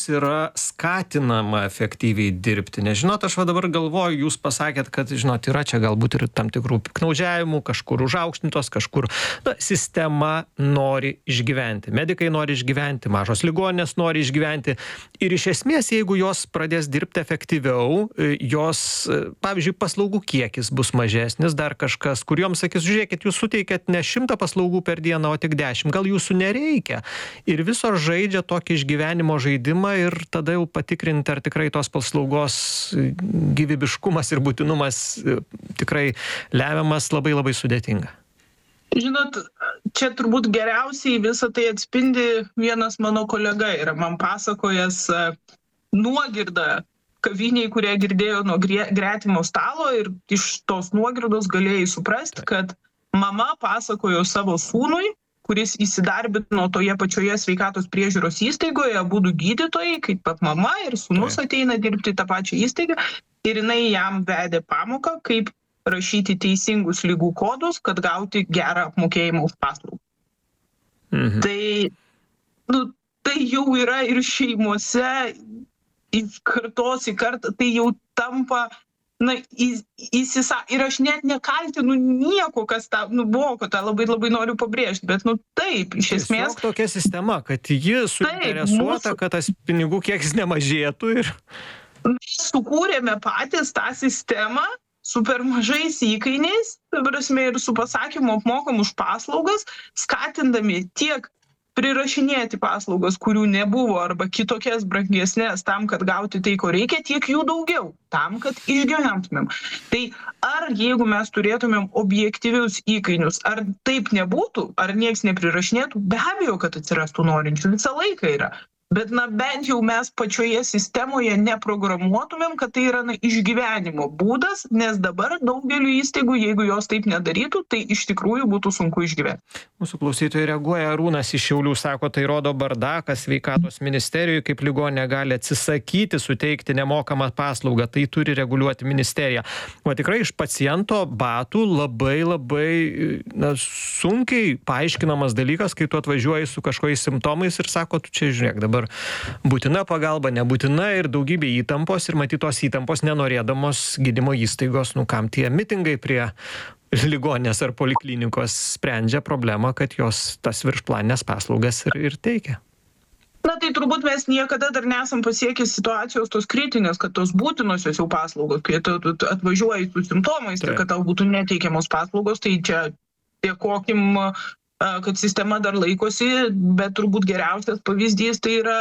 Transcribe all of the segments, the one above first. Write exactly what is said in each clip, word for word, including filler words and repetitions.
yra skatinama efektyviai dirbti. Nes, žinot, aš va dabar galvoju, jūs pasakėt, kad, žinot, yra čia galbūt ir tam tikrų piknaudžiavimų, kažkur užaukštintos, kažkur na, sistema nori išgyventi. Medikai nori išgyventi, mažos ligoninės nori išgyventi. Ir iš esmės, jeigu jos pradės dirbti efektyviau, jos, pavyzdžiui, paslaugų kiekis bus mažesnis, dar kažkas, kur joms sakys, žiūrėkit, jūs suteikėt ne šimtą paslaugų per dieną, o tik dešimt, gal jūsų nereikia. Ir visos žaidžia tokį išgyvenimo žaidimą ir tada jau patikrinti, ar tikrai tos paslaugos gyvybiškumas ir būtinumas tikrai lemiamas labai labai sudėtinga. Žinot, čia turbūt geriausiai visą tai atspindi vienas mano kolega yra man pasakojęs nuogirdą kaviniai, kurie girdėjo nuo gretimo stalo ir iš tos nuogirdos galėjai suprasti, kad mama pasakojo savo sūnui, kuris įsidarbino toje pačioje sveikatos priežiūros įstaigoje, abudu gydytojai, kaip pat mama ir sūnus ateina dirbti tą pačią įstaigą ir jinai jam vedė pamoką, kaip rašyti teisingus ligų kodus, kad gauti gerą apmokėjimą už paslaugą. Mhm. Tai, nu, tai jau yra ir šeimose, iš kartos į kartą, tai jau tampa na, įsisa... Ir aš net nekaltinu nieko, kas tą nuboko, tą labai labai noriu pabrėžti, bet, nu, taip, iš esmės... Tiesiog tokia sistema, kad ji suinteresuota, mūsų... kad tas pinigų kiekis nemažėtų ir... Mes sukūrėme patys tą sistemą su per mažais įkainiais, ta prasme, ir su pasakymu apmokam už paslaugas, skatindami tiek prirašinėti paslaugas, kurių nebuvo, arba kitokias brangesnės tam, kad gauti tai, ko reikia, tiek jų daugiau, tam, kad išgyventumėm. Tai ar jeigu mes turėtumėm objektyvius įkainius, ar taip nebūtų, ar nieks neprirašinėtų, be abejo, kad atsirastų norinčių, visą laiką yra. Bet, na, bent jau mes pačioje sistemoje neprogramuotumėm, kad tai yra na, išgyvenimo būdas, nes dabar daugeliu įstaigų, jeigu jos taip nedarytų, tai iš tikrųjų būtų sunku išgyventi. Mūsų klausytojai reaguoja, Arūnas iš Šiaulių sako, tai rodo bardakas sveikatos ministerijoje, kaip ligoninė gali atsisakyti suteikti nemokamą paslaugą, tai turi reguliuoti ministerija. O tikrai iš paciento batų labai labai na, sunkiai paaiškinamas dalykas, kai tu atvažiuoji su kažkokiais simptomais ir sako, tu čia žiūrėk dabar būtina pagalba, nebūtina ir daugybė įtampos ir matyt tos įtampos nenorėdamos gydymo įstaigos, nu kam tie mitingai prie ligoninės ar poliklinikos sprendžia problemą, kad jos tas viršplaninės paslaugas ir, ir teikia. Na tai turbūt mes niekada dar nesam pasiekę situacijos tos kritinės, kad tos būtinosios jau paslaugos, kai tu atvažiuoji su simptomais ir kad tau būtų neteikiamos paslaugos, tai čia dėkokim, kad sistema dar laikosi, bet turbūt geriausias pavyzdys tai yra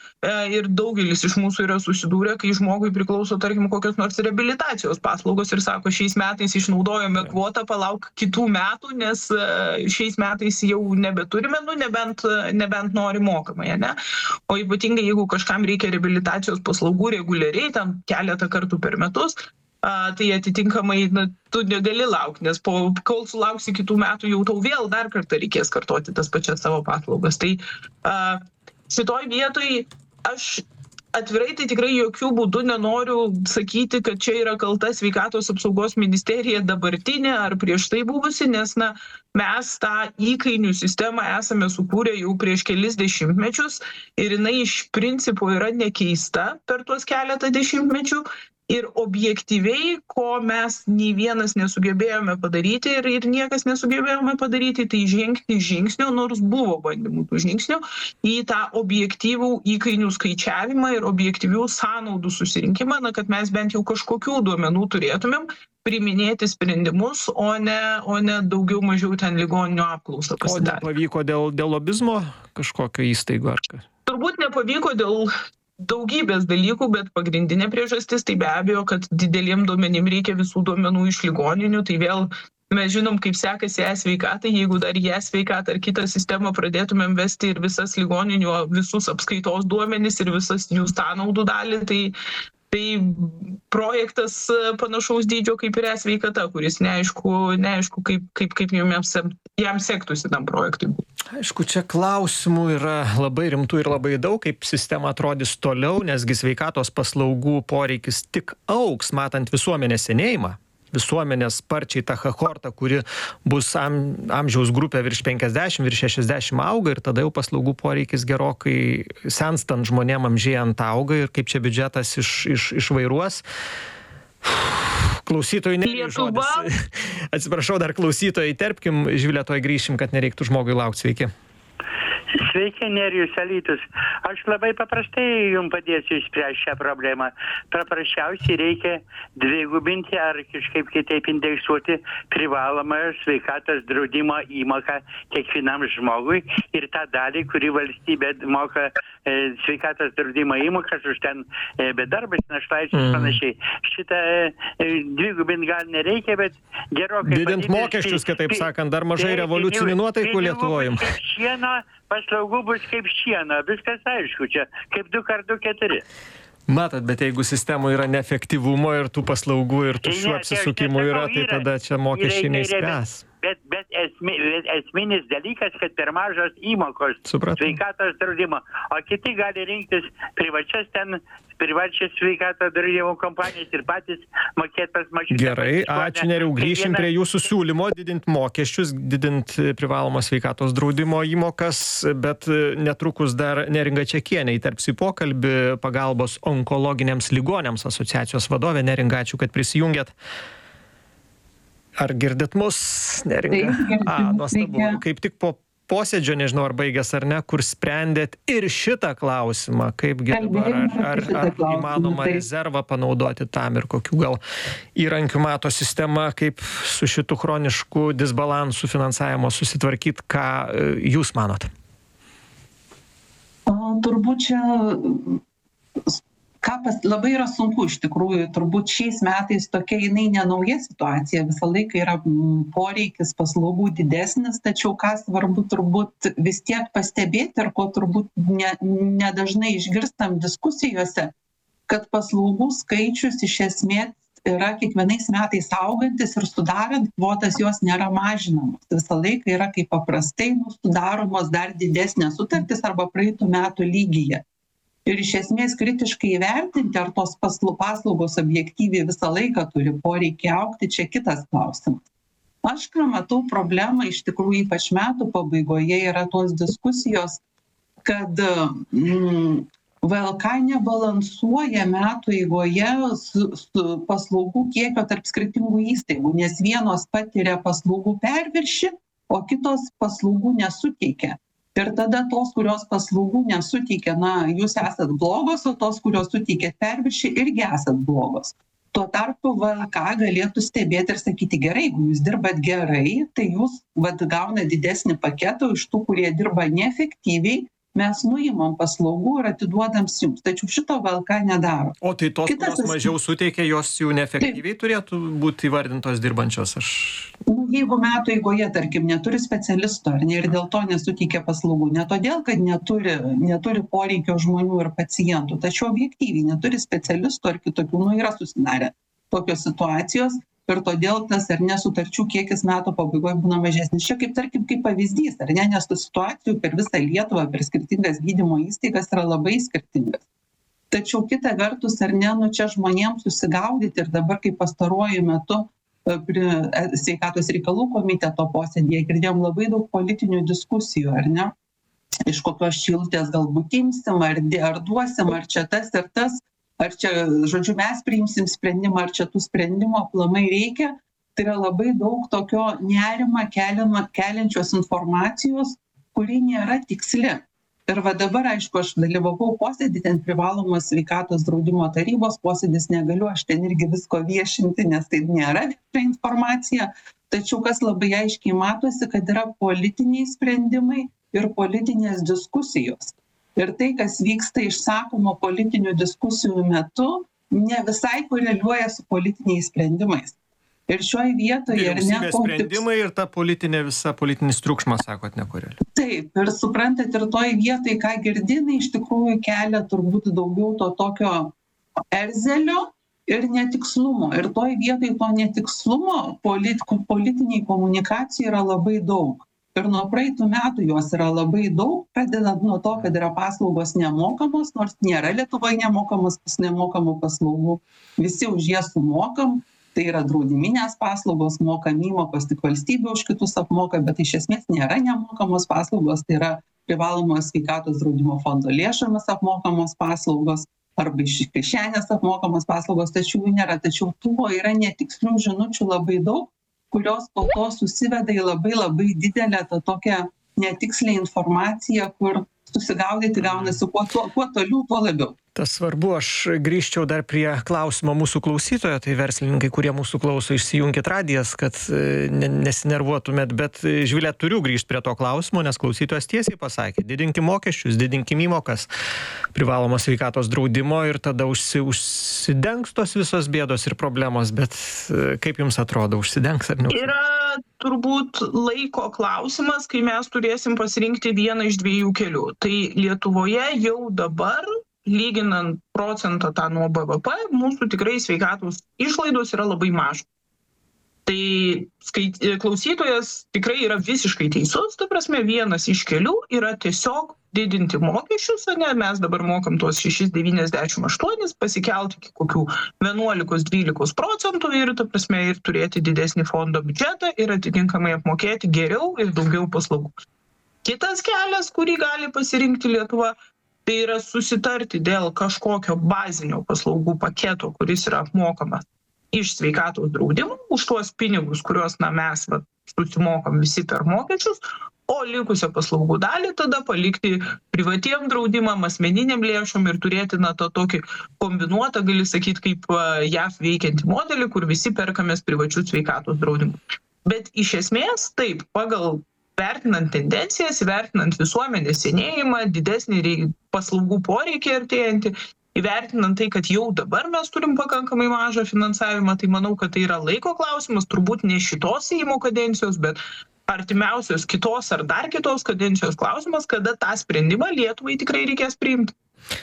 ir daugelis iš mūsų yra susidūrę, kai žmogui priklauso, tarkim, kokios nors reabilitacijos paslaugos ir sako, šiais metais išnaudojome kvotą, palauk kitų metų, nes šiais metais jau nebeturime, nu, nebent, nebent nori mokamai, ne? O ypatingai, jeigu kažkam reikia reabilitacijos paslaugų reguliariai, tam keletą kartų per metus, A, tai atitinkamai na, tu negali laukti, nes po, kol sulauksi kitų metų, jau tau vėl dar kartą reikės kartoti tas pačias savo paslaugas. Tai a, šitoj vietoj aš atvirai tai tikrai jokių būdų nenoriu sakyti, kad čia yra kalta sveikatos apsaugos ministerija dabartinė ar prieš tai buvusi, nes na, mes tą įkainių sistemą esame sukūrę jau prieš kelis dešimtmečius ir jinai iš principo yra nekeista per tuos keletą dešimtmečių. Ir objektyviai, ko mes nei vienas nesugebėjome padaryti ir, ir niekas nesugebėjome padaryti, tai žengti žingsnio, nors buvo bandymų tų žingsnių, į tą objektyvų įkainių skaičiavimą ir objektyvių sąnaudų susirinkimą, na, kad mes bent jau kažkokių duomenų turėtumėm priiminėti sprendimus, o ne, o ne daugiau mažiau ten ligoninių apklausą pasidarė. O nepavyko dėl, dėl lobizmo kažkokio įstaigo ar kas? Turbūt nepavyko dėl daugybės dalykų, bet pagrindinė priežastis tai be abejo, kad dideliem duomenim reikia visų duomenų iš ligoninių, tai vėl mes žinom, kaip sekasi e-sveikatai, jeigu dar e-sveikatą ar kitą sistemą pradėtumėm vesti ir visas ligoninių, visus apskaitos duomenis ir visas jų sąnaudų dalį, tai Tai projektas panašaus dydžio kaip ir e-sveikata, kuris neaišku, neaišku kaip, kaip, kaip jam, jam sektųsi tam projektui. Aišku, čia klausimų yra labai rimtų ir labai daug, kaip sistema atrodys toliau, nesgi sveikatos paslaugų poreikis tik augs, matant visuomenės senėjimą. visuomenės sparčiai ta kohorta, kuri bus am, amžiaus grupė virš penkiasdešimt, virš šešiasdešimt auga ir tada jau paslaugų poreikis gerokai senstant žmonėm amžėjant auga ir kaip čia biudžetas iš, iš, išvairuos. Klausytojai nerijų žodis. Atsiprašau, dar klausytojai terpkim, Živilė, toj grįšim, kad nereiktų žmogui laukti. Sveiki. Sveiki, Nerijus Alytus. Aš labai paprastai jums padėsiu išspręsti šią problemą. Paprasčiausiai reikia dvigubinti ar kažkaip kitaip indeksuoti privalomą sveikatos draudimo įmoką kiekvienam žmogui ir tą dalį, kuri valstybė moka e, sveikatos draudimo įmokas už ten e, bedarbas, našlaičius mm. panašiai. Šitą e, dvigubinti gal nereikia, bet gerokai... Didint mokesčius, kitaip sakant, dar mažai revoliucinių nuotaikų Lietuvoj. Šieno paslaugų bus kaip šieno, viskas aišku, čia kaip du kart du keturi. Matot, bet jeigu sistemoje yra neefektyvumo ir tų paslaugų ir tų šių apsisukimų yra, tai tada čia mokesčiai neįspręs. Bet, bet esmi, esminis dalykas, kad per mažos įmokos Supratau. Sveikatos draudimo, o kiti gali rinktis privačias ten, privačias sveikatos draudimo kompanijas ir patys mokėti tas mažytes. Gerai, ačiū Nerijau, grįšim prie jūsų siūlymo didinti mokesčius, didinti privalomą sveikatos draudimo įmokas, bet netrukus dar Neringa Čiakienė įterps į pokalbį, pagalbos onkologiniams ligoniams asociacijos vadovė. Neringa, ačiū, kad prisijungėt. Ar girdit mus, Neringa? Taip, A, nuostabu. Kaip tik po posėdžio, nežinau, ar baigęs ar ne, kur sprendėt ir šitą klausimą, kaipgi dabar, ar, ar, ar įmanoma rezervą panaudoti tam ir kokių gal įrankių mato sistema, kaip su šitu chronišku disbalansu finansavimo susitvarkyti, ką jūs manot? O, turbūt čia ką pas, labai yra sunku iš tikrųjų, turbūt šiais metais tokia jinai nenauja situacija, visą laiką yra poreikis paslaugų didesnis, tačiau ką svarbu turbūt vis tiek pastebėti ir ko turbūt ne, nedažnai išgirstam diskusijose, kad paslaugų skaičius iš esmės yra kiekvienais metais augantis ir sudarant kvotas jos nėra mažinamos. Visą laiką yra kaip paprastai sudaromos dar didesnės sutartys arba praeitų metų lygyje. Ir iš esmės kritiškai įvertinti, ar tos paslaugos objektyviai visą laiką turi poreikį augti, čia kitas klausimas. Aš ką matau problemą, iš tikrųjų ypač metų pabaigoje yra tos diskusijos, kad mm, V L K nebalansuoja metų eigoje su, su paslaugų kiekio tarp skirtingų įstaigų, nes vienos patiria paslaugų perviršį, o kitos paslaugų nesuteikia. Ir tada tos, kurios paslaugų nesuteikia, na, jūs esat blogos, o tos, kurios suteikia perviršį, irgi esat blogos. Tuo tarpu V L K galėtų stebėti ir sakyti, gerai, jeigu jūs dirbat gerai, tai jūs vat, gauna didesnį paketą iš tų, kurie dirba neefektyviai, mes nuimam paslaugų ir atiduodam jums. Tačiau šito V L K nedaro. O tai tos, Kitas kurios mažiau suteikia, jos jau neefektyviai Taip. turėtų būti įvardintos dirbančios? Aš... Nu, jeigu metų eigoje, tarkim, neturi specialisto ar ne, ir dėl to nesuteikia paslaugų, ne todėl, kad neturi, neturi poreikio žmonių ir pacientų, tačiau objektyviai neturi specialisto ar kitokių, nu, yra susidarę tokios situacijos ir todėl tas ar nesutarčių kiekis metų pabaigoje būna mažesnis. Čia kaip, tarkim, kaip pavyzdys, ar ne, nes tų situacijų per visą Lietuvą, per skirtingas gydymo įstaigas yra labai skirtingas. Tačiau kita vertus, ar ne, nu čia žmonėms susigaudyti ir dabar kaip pastaruoju metu prie sveikatos reikalų komiteto posėdėje girdėjom labai daug politinių diskusijų, ar ne? Iš kokios šilutės galbūt imsim, ar, ar duosim, ar čia tas ir tas, ar čia, žodžiu, mes priimsim sprendimą, ar čia tų sprendimų aplamai reikia. Tai yra labai daug tokio nerimą keliama, keliančios informacijos, kuri nėra tiksli. Ir va dabar, aišku, aš dalyvavau posėdį, ten privalomos sveikatos draudimo tarybos posėdis, negaliu aš ten irgi visko viešinti, nes tai nėra vieša informacija. Tačiau kas labai aiškiai matosi, kad yra politiniai sprendimai ir politinės diskusijos. Ir tai, kas vyksta išsakomo politinių diskusijų metu, ne visai koreliuoja su politiniais sprendimais. Ir šioje vietoje... Vyriausybės sprendimai ir ta politinė visa politinis triukšmas, sakot, nekoreliuoja. Taip, ir suprantat, ir toj vietoj, ką girdinai, iš tikrųjų kelia turbūt daugiau to tokio erzelio ir netikslumo. Ir toj vietoj to netikslumo polit, politiniai komunikacijai yra labai daug. Ir nuo praeitų metų jos yra labai daug, pradedant nuo to, kad yra paslaugos nemokamos, nors nėra Lietuvoje nemokamos, nemokamų paslaugų, visi už jas sumokam. tai yra draudiminės paslaugos, mokami įmokos, tik valstybė už kitus apmoka, bet iš esmės nėra nemokamos paslaugos, tai yra privalomos sveikatos draudimo fondo lėšomis apmokamos paslaugos arba iš kišenės apmokamos paslaugos, tačiau jų nėra. Tačiau tuo yra netikslių žinučių labai daug, kurios po to susiveda į labai labai didelę tą tokią netikslę informaciją, kur susigaudyti gaunasi kuo, to, kuo toliau, tuo labiau. Tas svarbu, aš grįžčiau dar prie klausimo mūsų klausytojo, tai verslininkai, kurie mūsų klauso, išsijunkit radijas, kad ne, nesinervuotumėt, bet Živile, turiu grįžti prie to klausimo, nes klausytojas tiesiai pasakė, didinkim mokesčius, didinkim įmokas privalomos sveikatos draudimo ir tada užsi, užsidengs tos visos bėdos ir problemos, bet kaip jums atrodo, užsidengs ar ne? Yra turbūt laiko klausimas, kai mes turėsim pasirinkti vieną iš dviejų kelių. Tai Lietuvoje jau dabar, lyginant procentą tą nuo B V P, mūsų tikrai sveikatos išlaidos yra labai mažos. Tai skait, klausytojas tikrai yra visiškai teisus, ta prasme vienas iš kelių yra tiesiog didinti mokesčius, ne, mes dabar mokam tuos šeši devyniasdešimt aštuoni, pasikelt iki kokių vienuolika dvylika procentų ir, ta prasme, ir turėti didesnį fondo biudžetą ir atitinkamai apmokėti geriau ir daugiau paslaugų. Kitas kelias, kurį gali pasirinkti Lietuva, tai yra susitarti dėl kažkokio bazinio paslaugų paketo, kuris yra apmokamas iš sveikatos draudimo, už tuos pinigus, kuriuos na, mes va, susimokam visi per mokesčius, o likusią paslaugų dalį tada palikti privatiem draudimam, asmeniniam lėšom ir turėti na, tą tokį kombinuotą, gali sakyti, kaip J A V veikiantį modelį, kur visi perkamės privačių sveikatos draudimų. Bet iš esmės, taip, pagal vertinant tendencijas, vertinant visuomenės senėjimą, didesnį paslaugų poreikį artėjantį, įvertinant tai, kad jau dabar mes turim pakankamai mažą finansavimą, tai manau, kad tai yra laiko klausimas, turbūt ne šitos Seimo kadencijos, bet artimiausios kitos ar dar kitos kadencijos klausimas, kada tą sprendimą Lietuvai tikrai reikės priimti.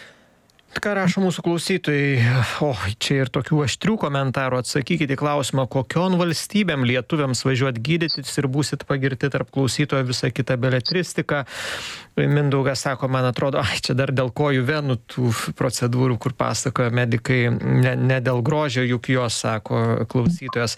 Ką rašo mūsų klausytojai, o čia ir tokių aštrių komentarų, atsakykite į klausimą, kokion valstybėm lietuviams važiuoti gydytis ir būsit pagirti tarp klausytojo visą kitą beletristiką. Mindaugas sako, man atrodo, ai, čia dar dėl kojų venų tų procedūrų, kur pasakoja medikai, ne, ne dėl grožio, juk jos, sako klausytojas.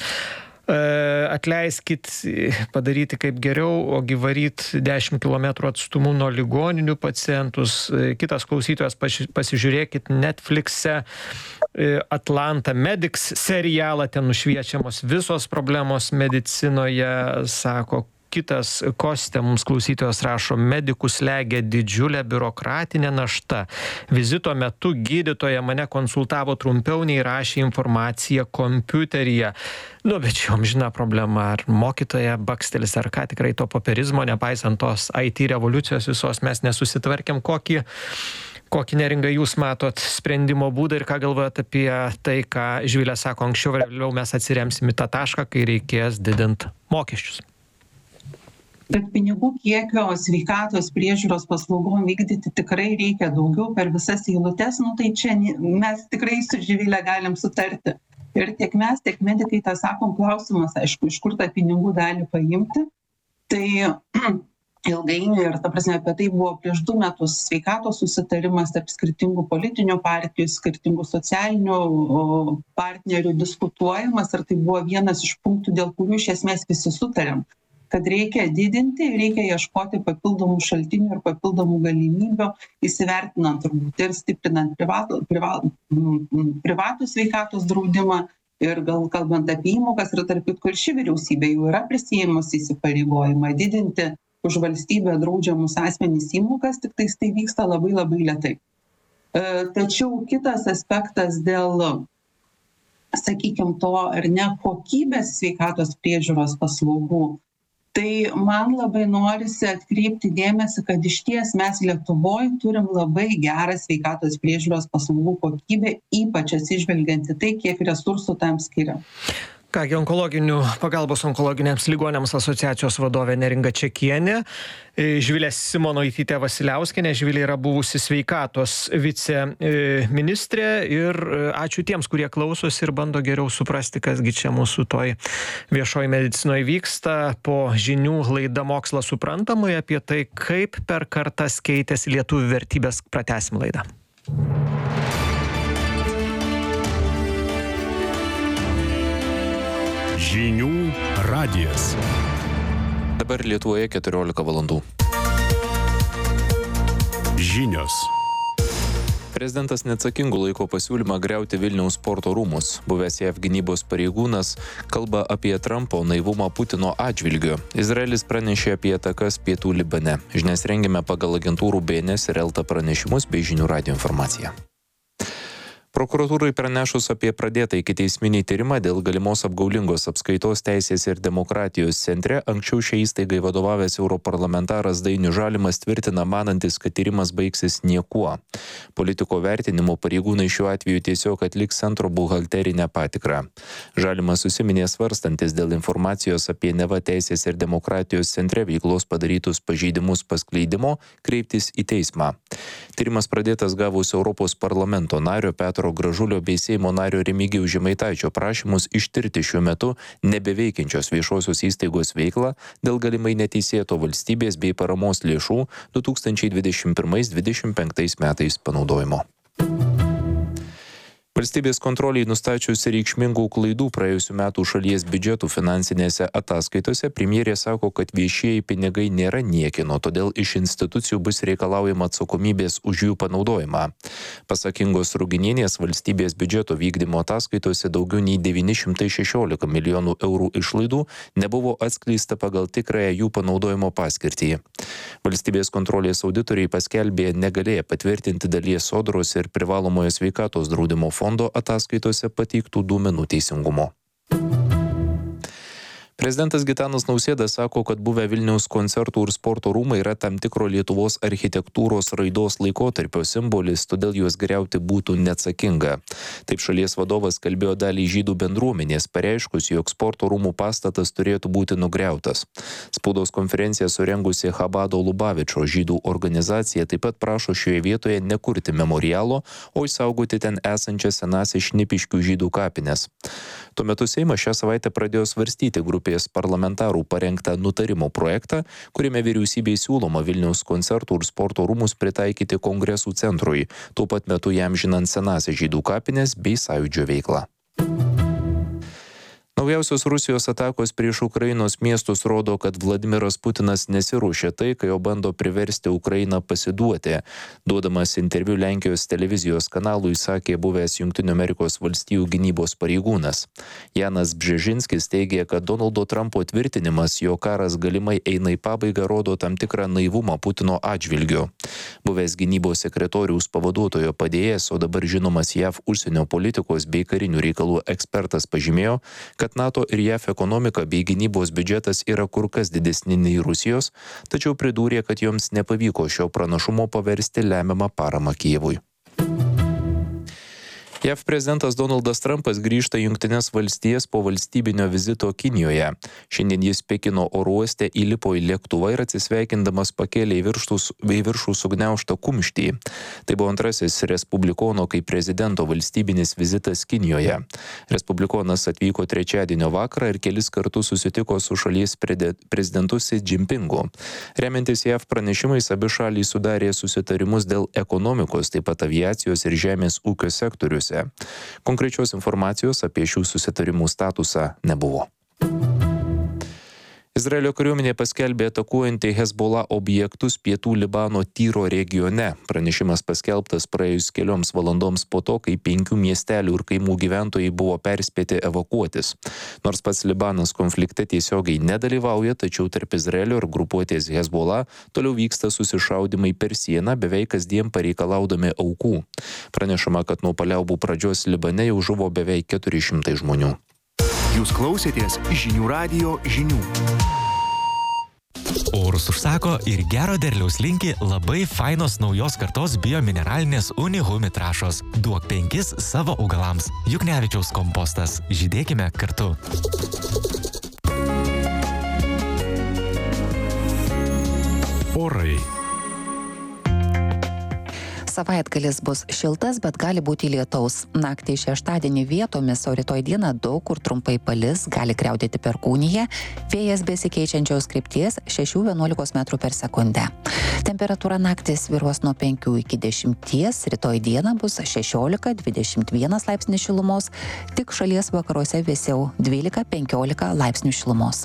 Atleiskit padaryti kaip geriau, ogi varyt dešimt kilometrų atstumu nuo ligoninių pacientus. Kitas klausytojas, pasižiūrėkit Netflix'e Atlanta Medics serialą, ten nušviečiamos visos problemos medicinoje, sako. Kitas Kostė mums klausytojas rašo, medikus slegia didžiulė biurokratinė našta. Vizito metu gydytoja mane konsultavo trumpiau nei rašė informaciją kompiuteryje. Nu, bet čia amžina problema, ar mokytoja bakstelis, ar ką, tikrai to popierizmo, nepaisant tos I T revoliucijos visos, mes nesusitvarkėm, kokį Kokį neringą jūs matot sprendimo būdą ir ką galvojat apie tai, ką Živilė sako, anksčiau vėliau mes atsiremsim į tą tašką, kai reikės didinti mokesčius. Bet pinigų kiekio sveikatos priežiūros paslaugom vykdyti tikrai reikia daugiau per visas eilutes, nu tai čia mes tikrai su Živilė galim sutarti. Ir tiek mes, tiek medikai tą sakom, klausimas, aišku, iš kur tą pinigų dalį paimti. Tai ilgainiui ir, ta prasme, apie tai buvo prieš du metus sveikatos susitarimas tarp skirtingų politinių partijų, skirtingų socialinių partnerių diskutuojamas ir tai buvo vienas iš punktų, dėl kurių iš esmės visi sutarėm, kad reikia didinti, reikia ieškoti papildomų šaltinių ir papildomų galimybių, įsivertinant turbūt ir stiprinant privatų, privatų, privatų sveikatos draudimą ir gal kalbant apie įmokas ir tarp kitko ir ši vyriausybė jau yra prisiėmusi įsipareigojimą didinti už valstybę draudžiamus asmenys įmokas, tik tais tai vyksta labai labai lėtai. Tačiau kitas aspektas dėl, sakykime, to ar ne kokybės sveikatos priežiūros paslaugų, tai man labai norisi atkreipti dėmesį, kad išties mes Lietuvoje turim labai gerą sveikatos priežiūros paslaugų kokybę, ypač atsižvelgiant į tai, kiek resursų tam skiriam. Kągi, onkologinių pagalbos onkologiniams ligoniams asociacijos vadovė Neringa Čekienė, Živilė Simonaitytė Vasiliauskienė. Živilė yra buvusi sveikatos viceministrė ir ačiū tiems, kurie klausosi ir bando geriau suprasti, kasgi čia mūsų toj viešoj medicinoje vyksta. Po žinių laida Mokslas suprantamai apie tai, kaip per kartas keitėsi lietuvių vertybės. Pratęsim laidą. Žinių radijas. Dabar Lietuvoje keturiolika valandų. Žinios. Prezidentas neatsakingų laiko pasiūlymą griauti Vilniaus sporto rūmus. Buvęs J A V gynybos pareigūnas kalba apie Trumpo naivumą Putino atžvilgiu. Izraelis pranešė apie atakas pietų Libane. Žinias rengiame pagal agentūrų B N S ir Elta pranešimus bei Žinių radijo informaciją. Prokuratūrai pranešus apie pradėtą ikiteisminį tyrimą dėl galimos apgaulingos apskaitos Teisės ir demokratijos centre, anksčiau šiai įstaigai vadovavęs europarlamentaras Dainius Žalimas tvirtina manantis, kad tyrimas baigsis niekuo. Politiko vertinimo pareigūnai šiuo atveju tiesiog atliks centro buhalterinę patikrą. Žalimas užsiminė svarstantis dėl informacijos apie neva Teisės ir demokratijos centre veiklos padarytus pažeidimus paskleidimo kreiptis į teismą. Tyrimas pradėtas gavus Europos parlamento nario Petro Gražulio bei Seimo nario Remigijaus Žemaitaičio prašymus ištirti šiuo metu nebeveikiančios viešosios įstaigos veiklą dėl galimai neteisėto valstybės bei paramos lėšų du tūkstančiai dvidešimt pirmais dvidešimt penktais metais panaudojimo. Valstybės kontroliai nustačius reikšmingų klaidų praėjusių metų šalies biudžetų finansinėse ataskaitose, premjerė sako, kad viešieji pinigai nėra niekino, todėl iš institucijų bus reikalaujama atsakomybės už jų panaudojimą. Pasak Ingos Ruginienės, valstybės biudžeto vykdymo ataskaitose daugiau nei devyni šimtai šešiolika milijonų eurų išlaidų nebuvo atskleista pagal tikrąją jų panaudojimo paskirtį. Valstybės kontrolės auditoriai paskelbė negalėję patvirtinti dalies sodros ir privalomojo sveikatos draudimo fondo ataskaitose pateiktų duomenų teisingumo. Prezidentas Gitanas Nausėda sako, kad buvę Vilniaus koncertų ir sporto rūmai yra tam tikro Lietuvos architektūros raidos laikotarpio simbolis, todėl juos griauti būtų neatsakinga. Taip šalies vadovas kalbėjo dalį žydų bendruomenės, pareiškus, jog sporto rūmų pastatas turėtų būti nugriautas. Spaudos konferenciją surengusi Chabado Lubavičo žydų organizacija taip pat prašo šioje vietoje nekurti memorialo, o išsaugoti ten esančias senąsias Šnipiškių žydų kapines. Tuo metu Seimas šią savaitę pradėjo svarstyti grupės parlamentarų parengtą nutarimo projektą, kuriame vyriausybei siūloma Vilniaus koncertų ir sporto rūmus pritaikyti kongresų centrui, tuo pat metu jam žinant senąsias žydų kapines bei sąjūdžio veiklą. Naujausios Rusijos atakos prieš Ukrainos miestus rodo, kad Vladimiras Putinas nesiruošia tai, kai jo bando priversti Ukrainą pasiduoti. Duodamas interviu Lenkijos televizijos kanalui, sakė buvęs Jungtinių Amerikos valstijų gynybos pareigūnas. Janas Bžežinskis teigė, kad Donaldo Trumpo tvirtinimas, jo karas galimai eina į pabaigą, rodo tam tikrą naivumą Putino atžvilgiu. Buvęs gynybos sekretoriaus pavaduotojo padėjėjas, o dabar žinomas J A V užsienio politikos bei karinių reikalų ekspertas pažymėjo, kad NATO ir J A V ekonomika bei gynybos biudžetas yra kur kas didesni nei Rusijos, tačiau pridūrė, kad joms nepavyko šio pranašumo paversti lemiamą paramą Kijevui. J A V prezidentas Donaldas Trumpas grįžta į Jungtines valstijas po valstybinio vizito Kinijoje. Šiandien jis Pekino oro uoste įlipo į lėktuvą ir atsisveikindamas pakėlė į viršus, į viršų sugniaužtą kumštį. Tai buvo antrasis respublikono kaip prezidento valstybinis vizitas Kinijoje. Respublikonas atvyko trečiadienio vakarą ir kelis kartus susitiko su šalies prezidentu Xi Jinpingu. Remiantis J A V pranešimais, abi šalys sudarė susitarimus dėl ekonomikos, taip pat aviacijos ir žemės ūkio sektoriuose. Konkrečios informacijos apie šių susitarimų statusą nebuvo. Izraelio kariuomenė paskelbė atakuojanti Hezbollah objektus pietų Libano Tyro regione. Pranešimas paskelbtas praėjus kelioms valandoms po to, kai penkių miestelių ir kaimų gyventojai buvo perspėti evakuotis. Nors pats Libanas konflikte tiesiogiai nedalyvauja, tačiau tarp Izraelio ir grupuotės Hezbollah toliau vyksta susišaudimai per sieną, beveik kasdien pareikalaudami aukų. Pranešama, kad nuo paliaubų pradžios Libane jau žuvo beveik keturi šimtai žmonių. Jūs klausėtės Žinių radijo žinių. Orus užsako ir gero derliaus linki labai fainos naujos kartos biomineralinės Unihumi trąšos. Duok penkis savo augalams. Juknevičiaus kompostas. Žydėkime kartu. Orai. Savaitgalis bus šiltas, bet gali būti lietaus. Naktį šeštadienį vietomis, o rytoj dieną daug kur trumpai palis, gali griaudėti perkūnija, vėjas besikeičiančios krypties šešių vienuolikos metrų per sekundę. Temperatūra naktį svyruos nuo penkių iki dešimties, rytoj dieną bus šešiolika dvidešimt vienas laipsnis šilumos, tik šalies vakaruose vėsiau dvylika penkiolika laipsnių šilumos.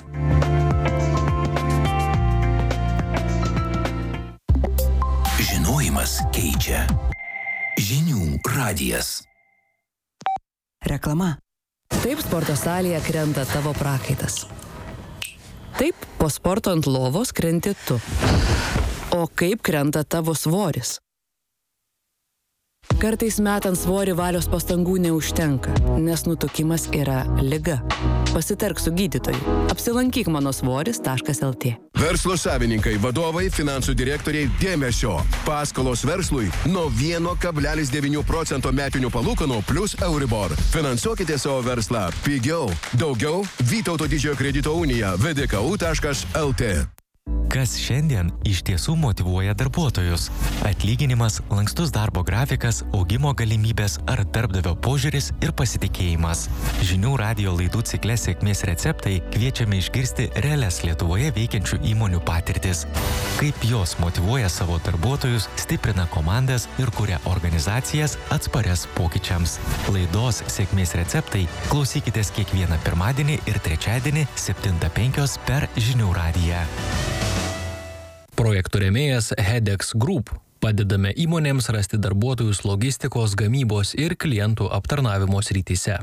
Žinojimas keičia. Žinių radijas. Reklama. Taip sporto salėje krenta tavo prakaitas. Taip po sporto ant lovos krenti tu. O kaip krenta tavo svoris? Kartais metant svorį valios pastangų neužtenka, nes nutukimas yra liga. Pasitark su gydytoju. Apsilankyk mano svoris taškas el tė. Verslo savininkai, vadovai, finansų direktoriai, dėmesio. Paskolos verslui nuo vieno kablelis devyni procento metinių palūkanų plus Euribor. Finansuokite savo verslą pigiau. Daugiau Vytauto didžiojo kredito unija v d k u taškas el tė. Kas šiandien iš tiesų motyvuoja darbuotojus? Atlyginimas, lankstus darbo grafikas, augimo galimybės ar darbdavio požiūris ir pasitikėjimas. Žinių radijo laidų cikle Sėkmės receptai kviečiame išgirsti realias Lietuvoje veikiančių įmonių patirtis. Kaip jos motyvuoja savo darbuotojus, stiprina komandas ir kuria organizacijas atsparias pokyčiams. Laidos Sėkmės receptai klausykitės kiekvieną pirmadienį ir trečiadienį septintą penkios per Žinių radiją. Projektų rėmėjas Hedex Group. Padedame įmonėms rasti darbuotojus logistikos, gamybos ir klientų aptarnavimo srityse.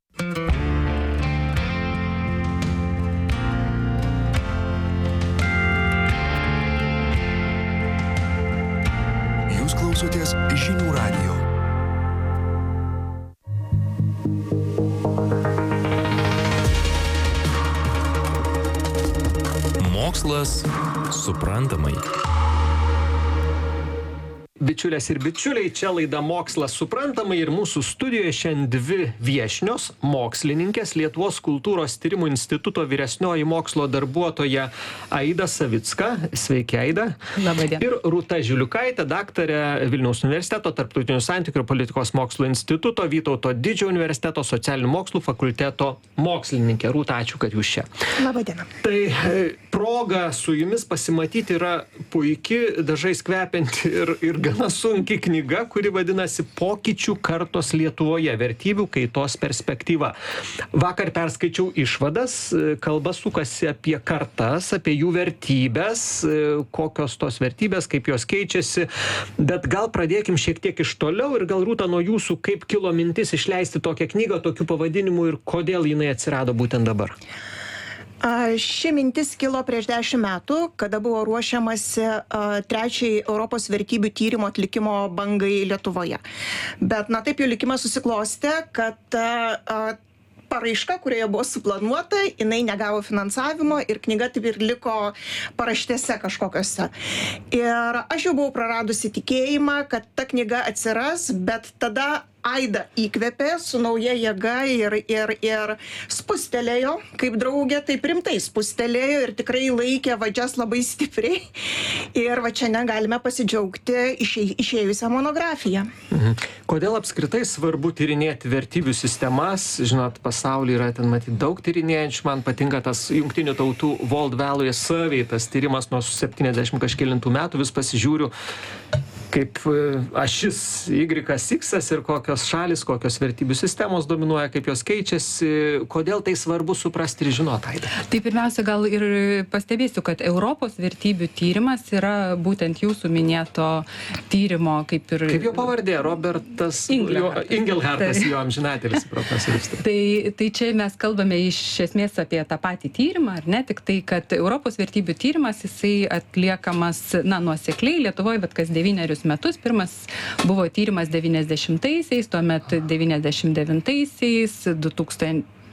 Jūs klausotės Žinių radijo. Mokslas suprantamai. Bičiulės ir bičiuliai, čia laida Mokslas suprantamai ir mūsų studijoje šiandien dvi viešnios mokslininkės, Lietuvos kultūros tyrimų instituto vyresnioji mokslo darbuotoja Aida Savicka. Sveiki, Aida. Labai diena. Ir Rūta Žiliukaitė, daktarė Vilniaus universiteto tarptautinių santykių ir politikos mokslų instituto, Vytauto didžiojo universiteto socialinių mokslų fakulteto mokslininkė. Rūta, ačiū, kad jūs čia. Labai diena. Tai proga su jumis pasimatyti yra puiki, dažais kvepianti ir, ir gana sunki knyga, kuri vadinasi Pokyčių kartos Lietuvoje – vertybių kaitos perspektyva. Vakar perskaičiau išvadas, kalba sukasi apie kartas, apie jų vertybės, kokios tos vertybės, kaip jos keičiasi, bet gal pradėkim šiek tiek iš toliau ir gal Rūta nuo jūsų, kaip kilo mintis išleisti tokią knygą, tokiu pavadinimu ir kodėl jinai atsirado būtent dabar? Ši mintis kilo prieš dešimt metų, kada buvo ruošiamasi trečiai Europos vertybių tyrimo atlikimo bangai Lietuvoje. Bet, na, taip jau likimas susiklostė, kad paraiška, kurioje buvo suplanuota, jinai negavo finansavimo ir knyga taip ir liko paraštėse kažkokiose. Ir aš jau buvau praradusi tikėjimą, kad ta knyga atsiras, bet tada Aida įkvėpė su nauja jėga ir, ir, ir spustelėjo, kaip draugė, taip rimtai spustelėjo ir tikrai laikė vadžias labai stipriai. Ir va čia negalime pasidžiaugti išė, išėjusią monografiją. Mhm. Kodėl apskritai svarbu tyrinėti vertybių sistemas? Žinot, pasaulyje yra ten matyti daug tyrinėjančių. Man patinka tas Jungtinių tautų World Value Survey, tas tyrimas nuo septyniasdešimt kažkelintų metų, vis pasižiūriu, kaip ašis Y, X ir kokios šalis, kokios vertybių sistemos dominuoja, kaip jos keičiasi, kodėl tai svarbu suprasti ir žinoti, Aida? Tai pirmiausia, gal ir pastebėsiu, kad Europos vertybių tyrimas yra būtent jūsų minėto tyrimo, kaip ir... Kaip jo pavardė, Robertas Ingelhartas, jo amžinatelis profesorius. Tai, tai čia mes kalbame iš esmės apie tą patį tyrimą, ar ne? Tik tai, kad Europos vertybių tyrimas, jisai atliekamas, na, nuosekliai Lietuvoje, bet kas devynerius metus. Pirmas buvo tyrimas devyniasdešimtaisiais, tuomet devyniasdešimt devintaisiais, du tūkstančiai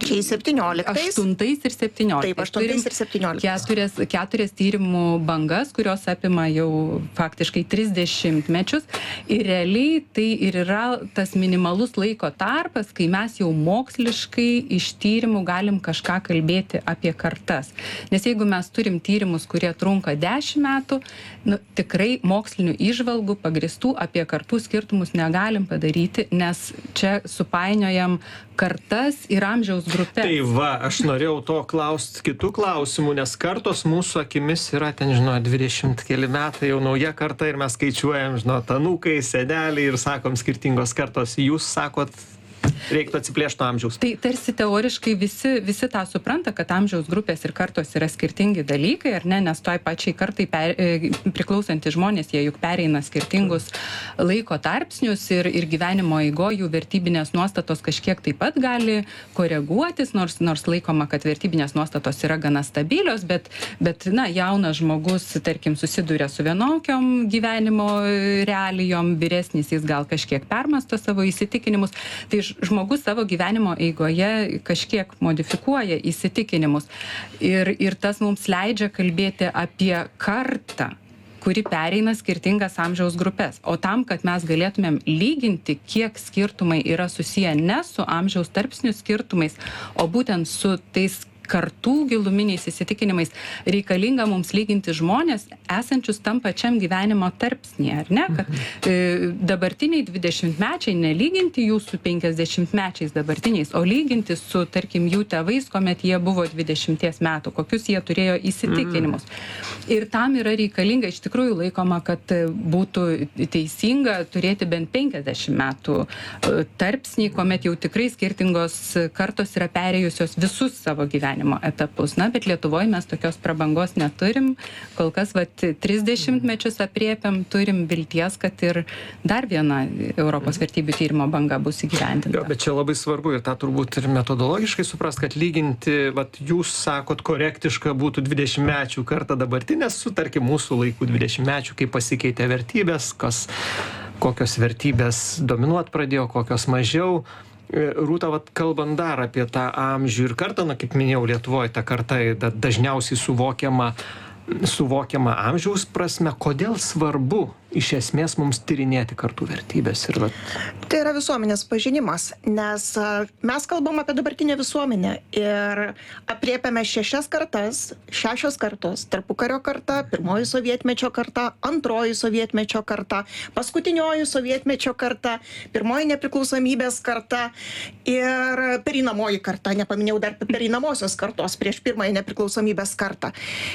Trečiais, septynioliktais. Aštuntais ir septynioliktais. Taip, aštuntais ir septynioliktais. Keturias, keturias tyrimų bangas, kurios apima jau faktiškai trisdešimt mečius. Ir realiai tai ir yra tas minimalus laiko tarpas, kai mes jau moksliškai iš tyrimų galim kažką kalbėti apie kartas. Nes jeigu mes turim tyrimus, kurie trunka dešimt metų, nu, tikrai mokslinių įžvalgų pagristų apie kartų skirtumus negalim padaryti, nes čia supainiojam kartas ir amžiaus grupės. Tai va, aš norėjau to klausti kitų klausimų, nes kartos mūsų akimis yra ten, žinau, dvidešimt keli metai, jau nauja karta ir mes skaičiuojam, žinau, anūkai, seneliai ir sakom skirtingos kartos. Jūs sakot, reiktų atsiplėšti nuo amžiaus. Tai tarsi teoriškai visi, visi tą supranta, kad amžiaus grupės ir kartos yra skirtingi dalykai, ar ne, nes toj pačiai kartai per, priklausantys žmonės, jie juk pereina skirtingus laiko tarpsnius ir, ir gyvenimo eigoje jų vertybinės nuostatos kažkiek taip pat gali koreguotis, nors, nors laikoma, kad vertybinės nuostatos yra gana stabilios, bet, bet na, jaunas žmogus, tarkim, susiduria su vienokiom gyvenimo realijom, vyresnis jis gal kažkiek permasto savo įsitikinimus. Tai žmogus savo gyvenimo eigoje kažkiek modifikuoja įsitikinimus. Ir, ir tas mums leidžia kalbėti apie kartą, kuri pereina skirtingas amžiaus grupės. O tam, kad mes galėtumėm lyginti, kiek skirtumai yra susiję ne su amžiaus tarpsnių skirtumais, o būtent su tais kartų giluminiais įsitikinimais, reikalinga mums lyginti žmonės esančius tam pačiam gyvenimo tarpsnyje, ar ne? Kad e, dabartiniai dvidešimtmečiai nelyginti jų su penkiasdešimtmečiais dabartiniais, o lyginti su, tarkim, jų tėvais, kuomet jie buvo dvidešimties metų, kokius jie turėjo įsitikinimus. Mm. Ir tam yra reikalinga, iš tikrųjų laikoma, kad būtų teisinga turėti bent penkiasdešimt metų tarpsnį, kuomet jau tikrai skirtingos kartos yra perėjusios visus savo gyvenimo etapus. Na, bet Lietuvoje mes tokios prabangos neturim. Kol kas, vat, trisdešimt mečius apriepiam, turim vilties, kad ir dar viena Europos vertybių tyrimo banga bus įgyvendinta. Jo, bet čia labai svarbu ir tą turbūt ir metodologiškai suprast, kad lyginti, vat, jūs sakot, korektiška būtų dvidešimtmečių kartą dabartinės su, tarkim, mūsų laikų dvidešimtmečių, kaip pasikeitė vertybės, kas, kokios vertybės dominuot pradėjo, kokios mažiau. Rūta, vat, kalbant dar apie tą amžių ir kartą, na, kaip minėjau, Lietuvoje ta karta dažniausiai suvokiama, suvokiama amžiaus prasme. Kodėl svarbu iš esmės mums tyrinėti kartų vertybės? Ir, vat... Tai yra visuomenės pažinimas, nes mes kalbam apie dabartinę visuomenę ir apriepiame šešias kartas, šešios kartos, tarpukario karta, pirmoji sovietmečio karta, antroji sovietmečio karta, paskutinioji sovietmečio karta, pirmoji nepriklausomybės karta ir pereinamoji karta, nepaminėjau dar pereinamosios kartos prieš pirmąją nepriklausomybės kartą.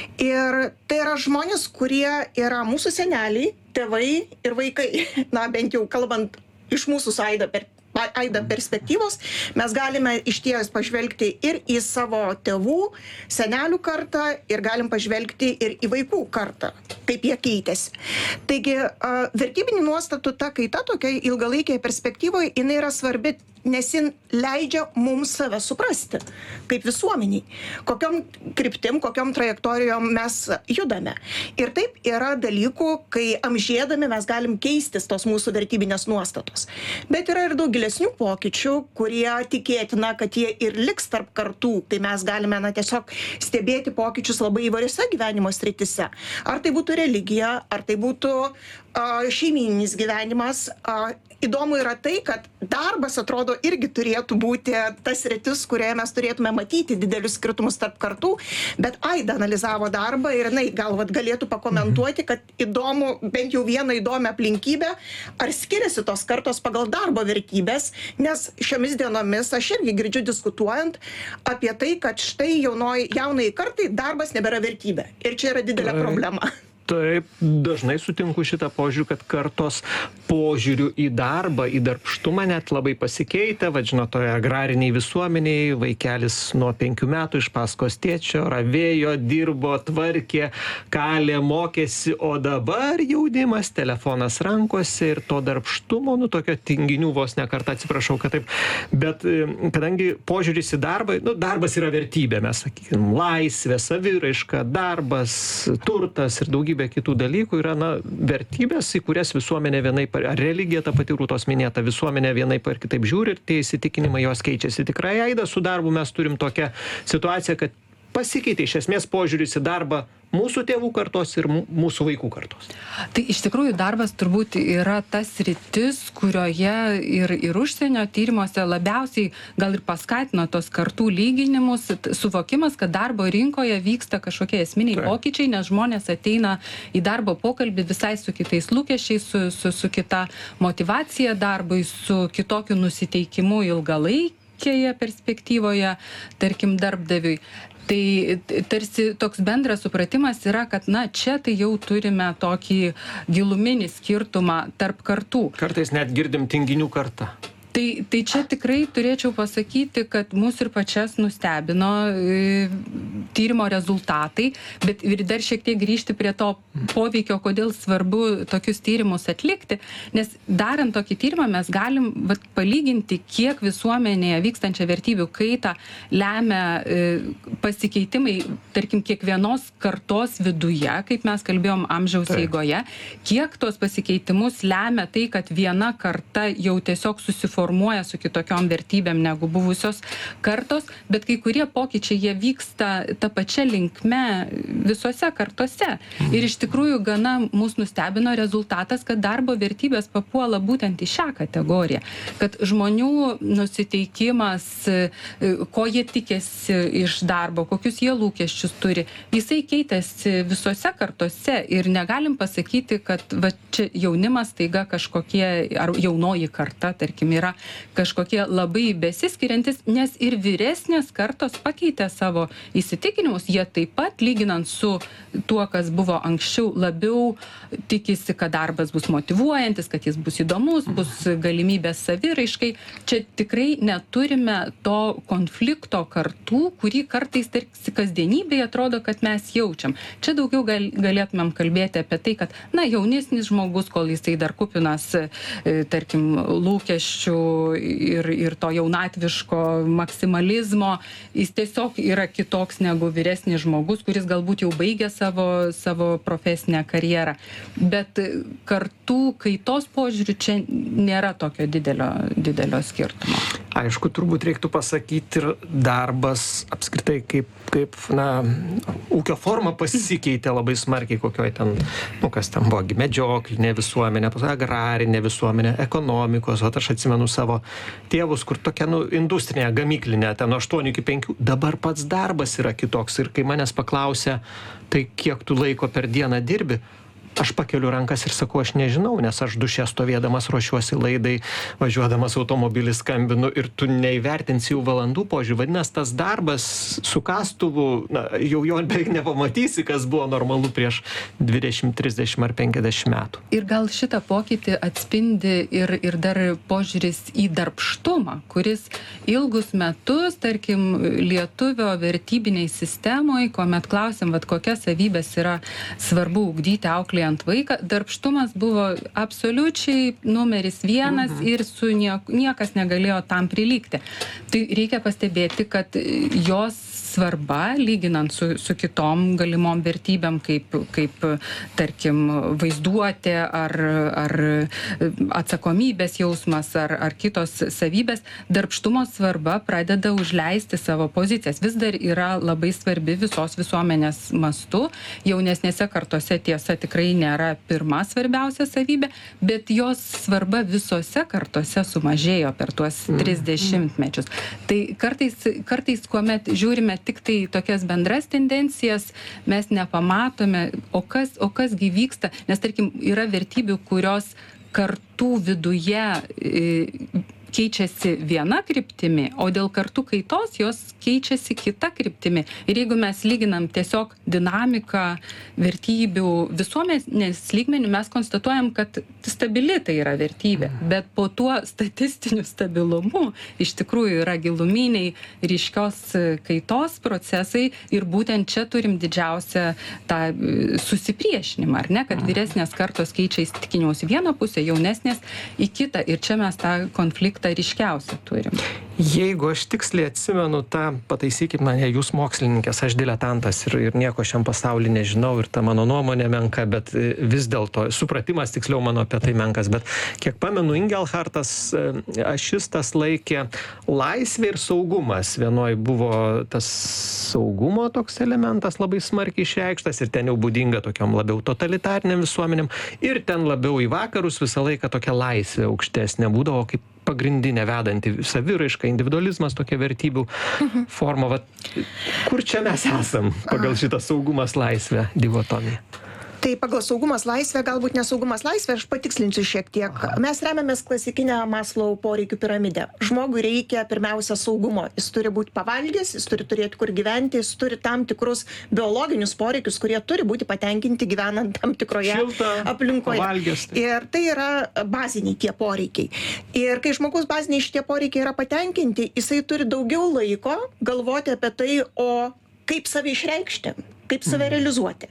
Ir tai yra žmonės, kurie yra mūsų seneliai, tėvai ir vaikai. Na, bent jau kalbant iš mūsų aidą per aidą perspektyvos, mes galime išties pažvelgti ir į savo tėvų, senelių kartą ir galim pažvelgti ir į vaikų kartą, kaip jie keitėsi. Taigi, vertybinių nuostatų ta kaita tokia ilgalaikėje perspektyvoje, jinai yra svarbi, nes jin leidžia mums save suprasti, kaip visuomeniai, kokiom kryptim, kokiom trajektorijom mes judame. Ir taip yra dalykų, kai amžėdami mes galim keistis tos mūsų vertybinės nuostatos. Bet yra ir daug gilesnių pokyčių, kurie tikėtina, kad jie ir liks tarp kartų, kai mes galime na, tiesiog stebėti pokyčius labai įvairiose gyvenimo sritise. Ar tai būtų religija, ar tai būtų a, šeimininis gyvenimas. A, Įdomu yra tai, kad darbas, atrodo, irgi turėtų būti tas sritis, kurioje mes turėtume matyti didelius skirtumus tarp kartų, bet Aida analizavo darbą ir jinai gal vat, galėtų pakomentuoti, kad įdomu, bent jau vieną įdomią aplinkybę, ar skiriasi tos kartos pagal darbo vertybės, nes šiomis dienomis aš irgi girdžiu diskutuojant apie tai, kad štai jaunoj, jaunai kartai darbas nebėra vertybė. Ir čia yra didelė problema. Taip, dažnai sutinku šitą požiūrį, kad kartos požiūrių į darbą, į darbštumą net labai pasikeitė. Vadžino, toje agrariniai visuomeniai vaikelis nuo penkių metų iš paskos tėčio ravėjo, dirbo, tvarkė, kalė, mokėsi, o dabar jaunimas, telefonas rankose ir to darbštumo, nu tokio tinginių vos ne kartą, atsiprašau, kad taip. Bet kadangi požiūris į darbą, nu darbas yra vertybė, mes sakykime, laisvė, saviraiška, darbas, turtas ir daugybė daugybė kitų dalykų yra, na, vertybės, į kurias visuomenė vienaip, ar religija ta pati Rūtos minėta, visuomenė vienaip ar kitaip žiūri ir tie įsitikinimai jos keičiasi. Tikrai, Aida, su darbu mes turim tokią situaciją, kad pasikeitė iš esmės požiūris į darbą mūsų tėvų kartos ir mūsų vaikų kartos. Tai iš tikrųjų darbas turbūt yra tas sritis, kurioje ir, ir užsienio tyrimuose labiausiai gal ir paskatino tos kartų lyginimus, suvokimas, kad darbo rinkoje vyksta kažkokie esminiai tai. pokyčiai, nes žmonės ateina į darbo pokalbį visai su kitais lūkesčiais, su, su, su kita motyvacija darbui, su kitokiu nusiteikimu ilgalaikėje perspektyvoje, tarkim, darbdaviui. Tai tarsi toks bendras supratimas yra, kad na čia tai jau turime tokį giluminį skirtumą tarp kartų. Kartais net girdim tinginių kartą. Tai, tai čia tikrai turėčiau pasakyti, kad mūsų ir pačias nustebino e, tyrimo rezultatai, bet ir dar šiek tiek grįžti prie to poveikio, kodėl svarbu tokius tyrimus atlikti, nes darant tokį tyrimą mes galim vat, palyginti, kiek visuomenėje vykstančią vertybių kaitą lemia e, pasikeitimai, tarkim, kiekvienos kartos viduje, kaip mes kalbėjom amžiaus eigoje, kiek tos pasikeitimus lemia tai, kad viena karta jau tiesiog susiformuoja formuoja su kitokiom vertybėm negu buvusios kartos, bet kai kurie pokyčiai jie vyksta ta pačia linkme visose kartose. Ir iš tikrųjų gana mus nustebino rezultatas, kad darbo vertybės papuola būtent į šią kategoriją. Kad žmonių nusiteikimas, ko jie tikėsi iš darbo, kokius jie lūkesčius turi, jisai keitėsi visose kartose ir negalim pasakyti, kad va, čia jaunimas taiga kažkokie, ar jaunoji karta, tarkim, yra kažkokie labai besiskiriantis, nes ir vyresnės kartos pakeitė savo įsitikinimus. Jie taip pat, lyginant su tuo, kas buvo anksčiau, labiau tikisi, kad darbas bus motyvuojantis, kad jis bus įdomus, bus galimybės saviraiškai. Čia tikrai neturime to konflikto kartų, kurį kartais tarsi kasdienybėje atrodo, kad mes jaučiam. Čia daugiau gal, galėtumėm kalbėti apie tai, kad, na, jaunesnis žmogus, kol jisai dar kupinas, tarkim, lūkesčių ir, ir to jaunatviško maksimalizmo, jis tiesiog yra kitoks negu vyresnis žmogus, kuris galbūt jau baigė savo, savo profesinę karjerą. Bet kartų kaitos požiūrių čia nėra tokio didelio, didelio skirtumo. Aišku, turbūt reiktų pasakyti ir darbas apskritai kaip, kaip na, ūkio forma pasikeitė labai smarkiai, kokioj ten, nu, kas ten buvo, medžioklinė visuomenė, agrarinė visuomenė, ekonomikos, o aš atsimenu savo tėvus, kur tokia, nu, industrinė, gamyklinė, ten nuo aštuonių iki penkių, dabar pats darbas yra kitoks ir kai manęs paklausia, tai kiek tu laiko per dieną dirbi, aš pakeliu rankas ir sakau, aš nežinau, nes aš duše stovėdamas ruošiuosi laidai, važiuodamas automobilį skambinu ir tu neįvertinsi jų valandų požiūrį. Vadinasi, tas darbas su kastuvu, na, jau jo beveik nepamatysi, kas buvo normalu prieš dvidešimt, trisdešimt ar penkiasdešimt metų. Ir gal šitą pokytį atspindi ir, ir dar požiūris į darbštumą, kuris ilgus metus, tarkim, lietuvio vertybiniai sistemoje, kuomet klausim, vat, kokias savybės yra svarbu ugdyti auklėje ant vaiką, darbštumas buvo absoliučiai numeris vienas mhm. ir su niek, niekas negalėjo tam prilygti. Tai reikia pastebėti, kad jos svarba, lyginant su, su kitom galimom vertybėm, kaip, kaip tarkim, vaizduotė ar, ar atsakomybės jausmas ar, ar kitos savybės, darbštumo svarba pradeda užleisti savo pozicijas. Vis dar yra labai svarbi visos visuomenės mastu. Jaunesnėse kartose tiesa tikrai nėra pirma svarbiausia savybė, bet jos svarba visose kartose sumažėjo per tuos tris dešimtmečius. Tai kartais, kartais, kuomet žiūrime tik tai tokias bendras tendencijas, mes nepamatome, o kas, o kas gi vyksta, nes tarkim yra vertybių, kurios kartų viduje e, keičiasi viena kryptimi, o dėl kartų kaitos jos keičiasi kita kryptimi. Ir jeigu mes lyginam tiesiog dinamiką vertybių visuomenės lygmenių, mes konstatuojam, kad stabili tai yra vertybė, bet po tuo statistiniu stabilumu iš tikrųjų yra giluminiai ryškios kaitos procesai ir būtent čia turim didžiausią tą susipriešinimą, ar ne, kad vyresnės kartos keičia įsitikinimus į vieną pusę, jaunesnės į kitą ir čia mes tą konfliktą tą ryškiausią turim. Jeigu aš tiksliai atsimenu tą, pataisykit mane, jūs mokslininkės, aš diletantas ir, ir nieko šiam pasaulyje nežinau ir ta mano nuomonė menka, bet vis dėlto supratimas tiksliau mano apie tai menkas, bet kiek pamenu, Ingelhartas ašistas laikė laisvė ir saugumas. Vienoj buvo tas saugumo toks elementas labai smarkiai išreikštas ir ten jau būdinga tokiom labiau totalitariniam visuomenėm ir ten labiau į vakarus visą laiką tokia laisvė aukštesnė būdavo kaip pagrindinė vedanti saviraiška, individualizmas, tokia vertybių forma. Vat, kur čia mes esam pagal šitą saugumas laisvę divotomiją? Tai pagal saugumas laisvė, galbūt nesaugumas laisvė, aš patikslinsiu šiek tiek. Mes remiamės klasikinę Maslow poreikių piramidę. Žmogui reikia pirmiausia saugumo. Jis turi būti pavalgęs, jis turi turėti kur gyventi, jis turi tam tikrus biologinius poreikius, kurie turi būti patenkinti gyvenant tam tikroje Šilta, aplinkoje. Pavalgęs, tai. Ir tai yra baziniai tie poreikiai. Ir kai žmogus baziniai šitie poreikiai yra patenkinti, jisai turi daugiau laiko galvoti apie tai, o kaip save išreikšti, kaip save realizuoti.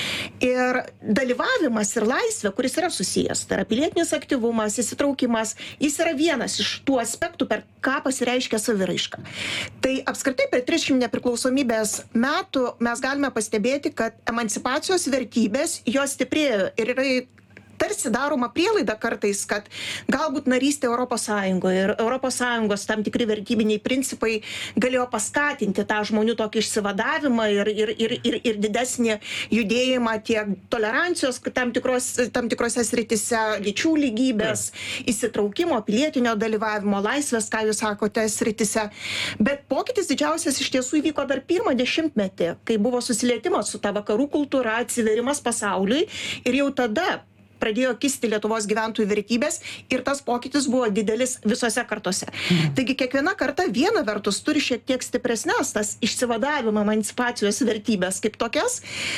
Ir dalyvavimas ir laisvė, kuris yra susijęs, tai yra pilietinis aktyvumas, įsitraukimas, jis yra vienas iš tų aspektų, per ką pasireiškia saviraiška. Tai apskritai per trisdešimt nepriklausomybės metų mes galime pastebėti, kad emancipacijos vertybės jos stiprėjo ir yra tarsi daroma prielaida kartais, kad galbūt narystė Europos Sąjungoje ir Europos Sąjungos tam tikri vertybiniai principai galėjo paskatinti tą žmonių tokį išsivadavimą ir, ir, ir, ir, ir didesnį judėjimą tiek tolerancijos tam, tikros, tam tikrose sritise, lyčių lygybės, įsitraukimo, pilietinio dalyvavimo, laisvės, ką jūs sakote, sritise. Bet pokytis didžiausias iš tiesų įvyko dar pirmą dešimtmetį, kai buvo susilietimas su ta vakarų kultūra, atsiverimas pasauliui ir jau tada pradėjo kisti Lietuvos gyventojų vertybės ir tas pokytis buvo didelis visose kartose. Mhm. Taigi kiekviena karta viena vertus turi šiek tiek stipresnes tas išsivadavimo emancipacijos vertybės kaip tokias,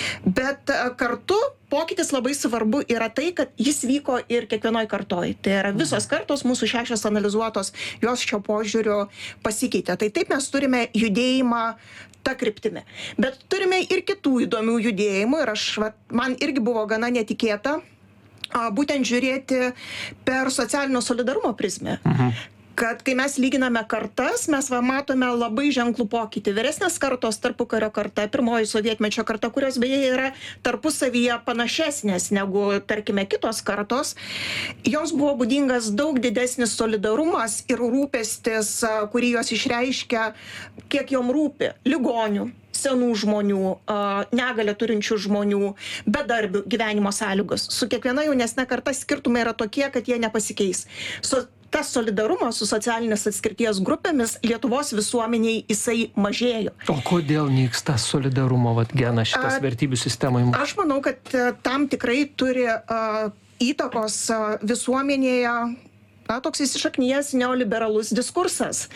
bet kartu pokytis labai svarbu yra tai, kad jis vyko ir kiekvienoj kartoj. Tai yra visos kartos, mūsų šešios analizuotos, jos šio požiūriu pasikeitė. Tai taip mes turime judėjimą tą kryptimį. Bet turime ir kitų įdomių judėjimų ir aš, va, man irgi buvo gana netikėta būtent žiūrėti per socialinio solidarumo prizmę. Mhm. Kad kai mes lyginame kartas, mes va, matome labai ženklų pokytį. Vyresnės kartos, tarpukario karta, pirmoji sovietmečio karta, kurios beje yra tarpusavyje panašesnės negu, tarkime, kitos kartos, joms buvo būdingas daug didesnis solidarumas ir rūpestis, kurį jos išreiškia, kiek jom rūpi ligonių, senų žmonių, negalę turinčių žmonių, bedarbių gyvenimo sąlygos. Su kiekviena jaunesne karta skirtumai yra tokie, kad jie nepasikeis. Su tas solidarumas su socialinės atskirties grupėmis Lietuvos visuomeniai jisai mažėjo. O kodėl nyksta solidarumo vat, genas šitas A, vertybių sistemoje? Aš manau, kad tam tikrai turi uh, įtakos uh, visuomenėje Na, toks įsišaknyjęs neoliberalus diskursas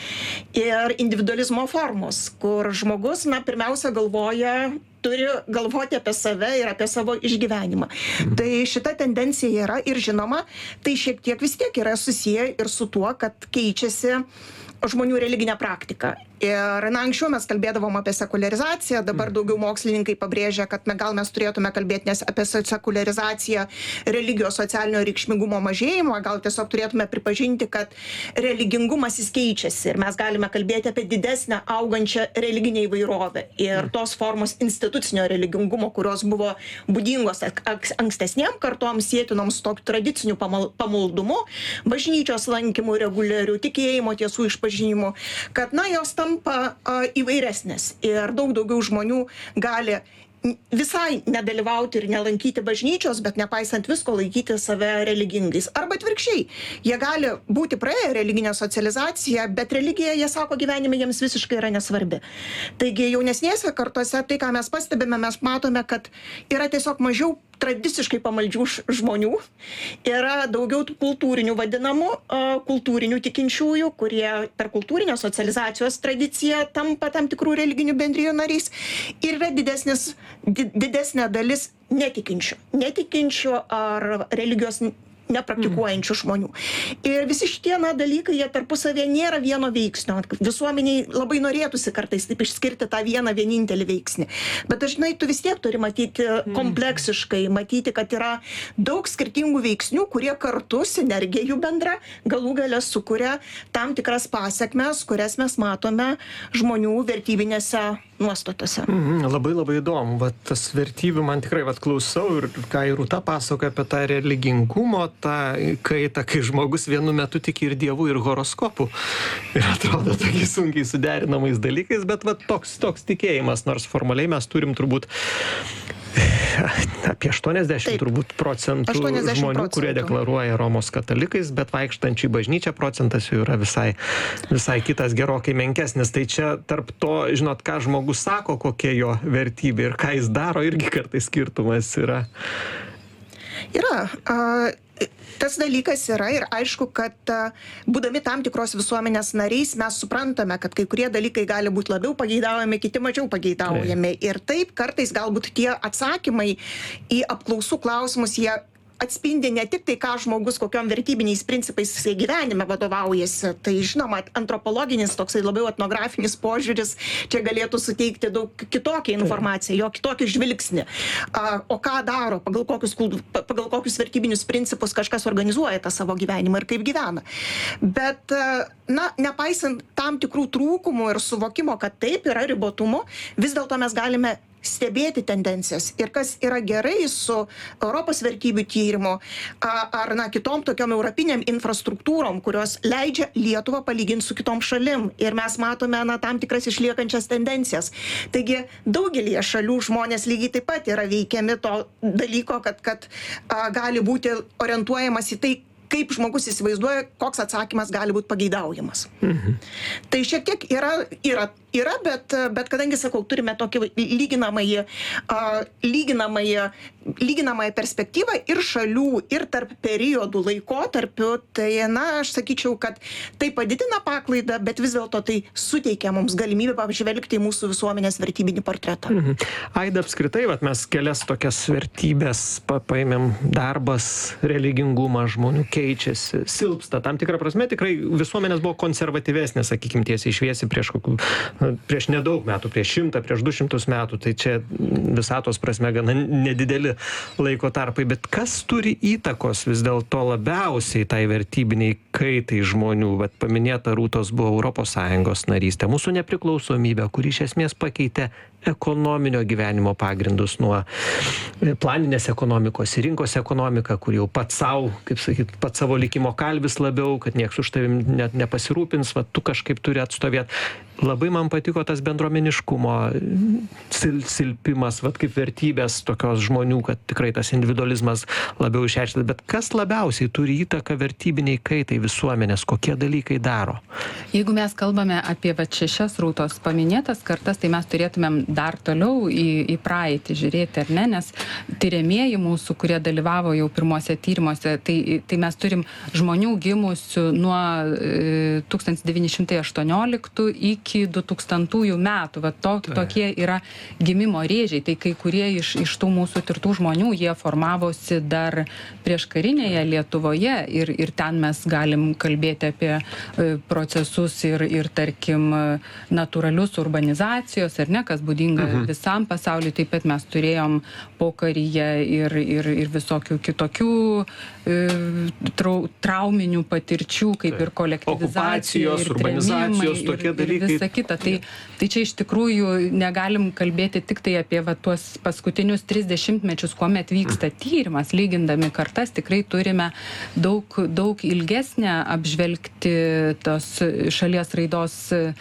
ir individualizmo formos, kur žmogus, na, pirmiausia galvoja, turi galvoti apie save ir apie savo išgyvenimą. Mhm. Tai šita tendencija yra ir žinoma, tai šiek tiek vis tiek yra susiję ir su tuo, kad keičiasi žmonių religinė praktika. Ir na, anksčiau mes kalbėdavom apie sekularizaciją, dabar daugiau mokslininkai pabrėžia, kad na, gal mes turėtume kalbėti nes apie sekularizaciją religijos socialinio reikšmingumo mažėjimo, gal tiesiog turėtume pripažinti, kad religingumas jis keičiasi ir mes galime kalbėti apie didesnę augančią religinę įvairovę. Ir tos formos institucinio religingumo, kurios buvo būdingos ankstesniem kartoms sėtinoms tokiu tradiciniu pamaldumu, bažnyčios lankymu reguliariu, tikėjimo tiesų išpažinimu, kad na, jos tam tampa įvairesnės ir daug daugiau žmonių gali visai nedalyvauti ir nelankyti bažnyčios, bet nepaisant visko laikyti save religingais. Arba atvirkščiai, jie gali būti praėję religinę socializaciją, bet religija, jie sako, gyvenime jiems visiškai yra nesvarbi. Taigi jaunesnėse kartose tai, ką mes pastebime, mes matome, kad yra tiesiog mažiau tradiciškai pamaldžių žmonių, yra daugiau tų kultūrinių vadinamų, kultūrinių tikinčiųjų, kurie per kultūrinę socializacijos tradiciją tampa tam tikrų religinių bendrijų nariais ir yra didesnis, didesnė dalis netikinčių. Netikinčių ar religijos nepraktikuojančių žmonių. Ir visi šitie na, dalykai, jie tarpusavėje nėra vieno veiksnio. Visuomeniai labai norėtųsi kartais taip išskirti tą vieną vienintelį veiksnį. Bet dažnai tu vis tiek turi matyti kompleksiškai, matyti, kad yra daug skirtingų veiksnių, kurie kartu, sinergija jų bendra, galų gale sukuria tam tikras pasiekmes, kurias mes matome žmonių vertybinėse nuostatose. Mhm, labai labai įdomu. Vat tas vertybių man tikrai vat klausau ir ką ir Rūta pasakoja apie tą religingumo, tą kaitą, kai žmogus vienu metu tiki ir dievų, ir horoskopų. Ir atrodo tokiais sunkiai suderinamais dalykais, bet vat toks, toks tikėjimas, nors formaliai mes turim turbūt apie aštuoniasdešimt Taip. turbūt procentų aštuoniasdešimt žmonių, procentų. kurie deklaruoja Romos katalikais, bet vaikštančių į bažnyčią procentas jau yra visai, visai kitas, gerokai menkesnis. Tai čia tarp to, žinot, ką žmogus sako, kokia jo vertybė ir ką jis daro, irgi kartais skirtumas yra. Yra. Uh... Tas dalykas yra ir aišku, kad būdami tam tikros visuomenės nariais mes suprantame, kad kai kurie dalykai gali būti labiau pageidaujami, kiti mažiau pageidaujami. Ir taip kartais galbūt tie atsakymai į apklausų klausimus, jie atspindi ne tik tai, ką žmogus, kokiom vertybiniais principais jisai gyvenime vadovaujasi. Tai žinoma, antropologinis, toksai labiau etnografinis požiūris čia galėtų suteikti daug kitokią informaciją, jo kitokį žvilgsnį. O ką daro, pagal kokius, pagal kokius vertybinius principus kažkas organizuoja tą savo gyvenimą ir kaip gyvena. Bet, na, nepaisant tam tikrų trūkumų ir suvokimo, kad taip yra ribotumų, vis dėlto mes galime stebėti tendencijas. Ir kas yra gerai su Europos vertybių tyrimu ar na, kitom tokiom europinėm infrastruktūrom, kurios leidžia Lietuvą palyginti su kitom šalim. Ir mes matome na, tam tikras išliekančias tendencijas. Taigi daugelį šalių žmonės lygiai taip pat yra veikiami to dalyko, kad, kad a, gali būti orientuojamas į tai, kaip žmogus įsivaizduoja, koks atsakymas gali būti pageidaujamas. Mhm. Tai šiek tiek yra, yra, yra bet, bet kadangi, sakau, turime tokį lyginamąjį, uh, lyginamąjį, lyginamąją perspektyvą ir šalių, ir tarp periodų laikotarpių, tai, na, aš sakyčiau, kad tai padidina paklaidą, bet vis dėlto tai suteikia mums galimybę apžvelgti į mūsų visuomenės vertybinį portretą. Mhm. Aida, apskritai, vat, mes kelias tokias vertybės pa, paėmėm darbas, religingumas žmonių, keičiasi, silpsta. Tam tikrą prasme tikrai visuomenės buvo konservatyvesnės, sakykime, tiesiai šviesi prieš kokių, prieš nedaug metų, prieš šimtą, prieš du šimtus metų. Tai čia visatos prasme gana nedideli laiko tarpai. Bet kas turi įtakos vis dėlto labiausiai tai vertybiniai kaitai žmonių? Bet paminėta Rūtos buvo Europos Sąjungos narystė, mūsų nepriklausomybė, kuri iš esmės pakeitė ekonominio gyvenimo pagrindus nuo planinės ekonomikos į rinkos ekonomiką, kur jau pats savo, kaip sakyt, pats savo likimo kalvis labiau, kad nieks už tavim net nepasirūpins, va tu kažkaip turi atstovėti. Labai man patiko tas bendruomeniškumo sil, silpimas, va kaip vertybės tokios žmonių, kad tikrai tas individualizmas labiau išreikštas. Bet kas labiausiai turi įtaką vertybiniai kaitai visuomenės, kokie dalykai daro? Jeigu mes kalbame apie va šešias Rūtos paminėtas kartas, tai mes turėtumėm dar toliau į, į praeitį žiūrėti, ar ne, nes tyriamieji mūsų, kurie dalyvavo jau pirmuose tyrimuose, tai, tai mes turim žmonių gimusių nuo e, tūkstantis devyni šimtai aštuonioliktų iki du tūkstantųjų metų. Va to, tokie yra gimimo rėžiai. Tai kai kurie iš, iš tų mūsų tirtų žmonių, jie formavosi dar prieškarinėje Lietuvoje ir, ir ten mes galim kalbėti apie e, procesus ir, ir tarkim natūralius urbanizacijos, ar ne, kas būdinga mhm. visam pasauliu. Taip pat mes turėjom pokaryje ir, ir, ir visokių kitokių e, trau, trauminių patirčių, kaip ir kolektyvizacija, ir urbanizacijos, tokie dalykai. Visa kita. Tai, tai čia iš tikrųjų negalim kalbėti tik tai apie va, tuos paskutinius trisdešimtmečius, kuomet vyksta tyrimas, lygindami kartas, tikrai turime daug, daug ilgesnę apžvelgti tos šalies raidos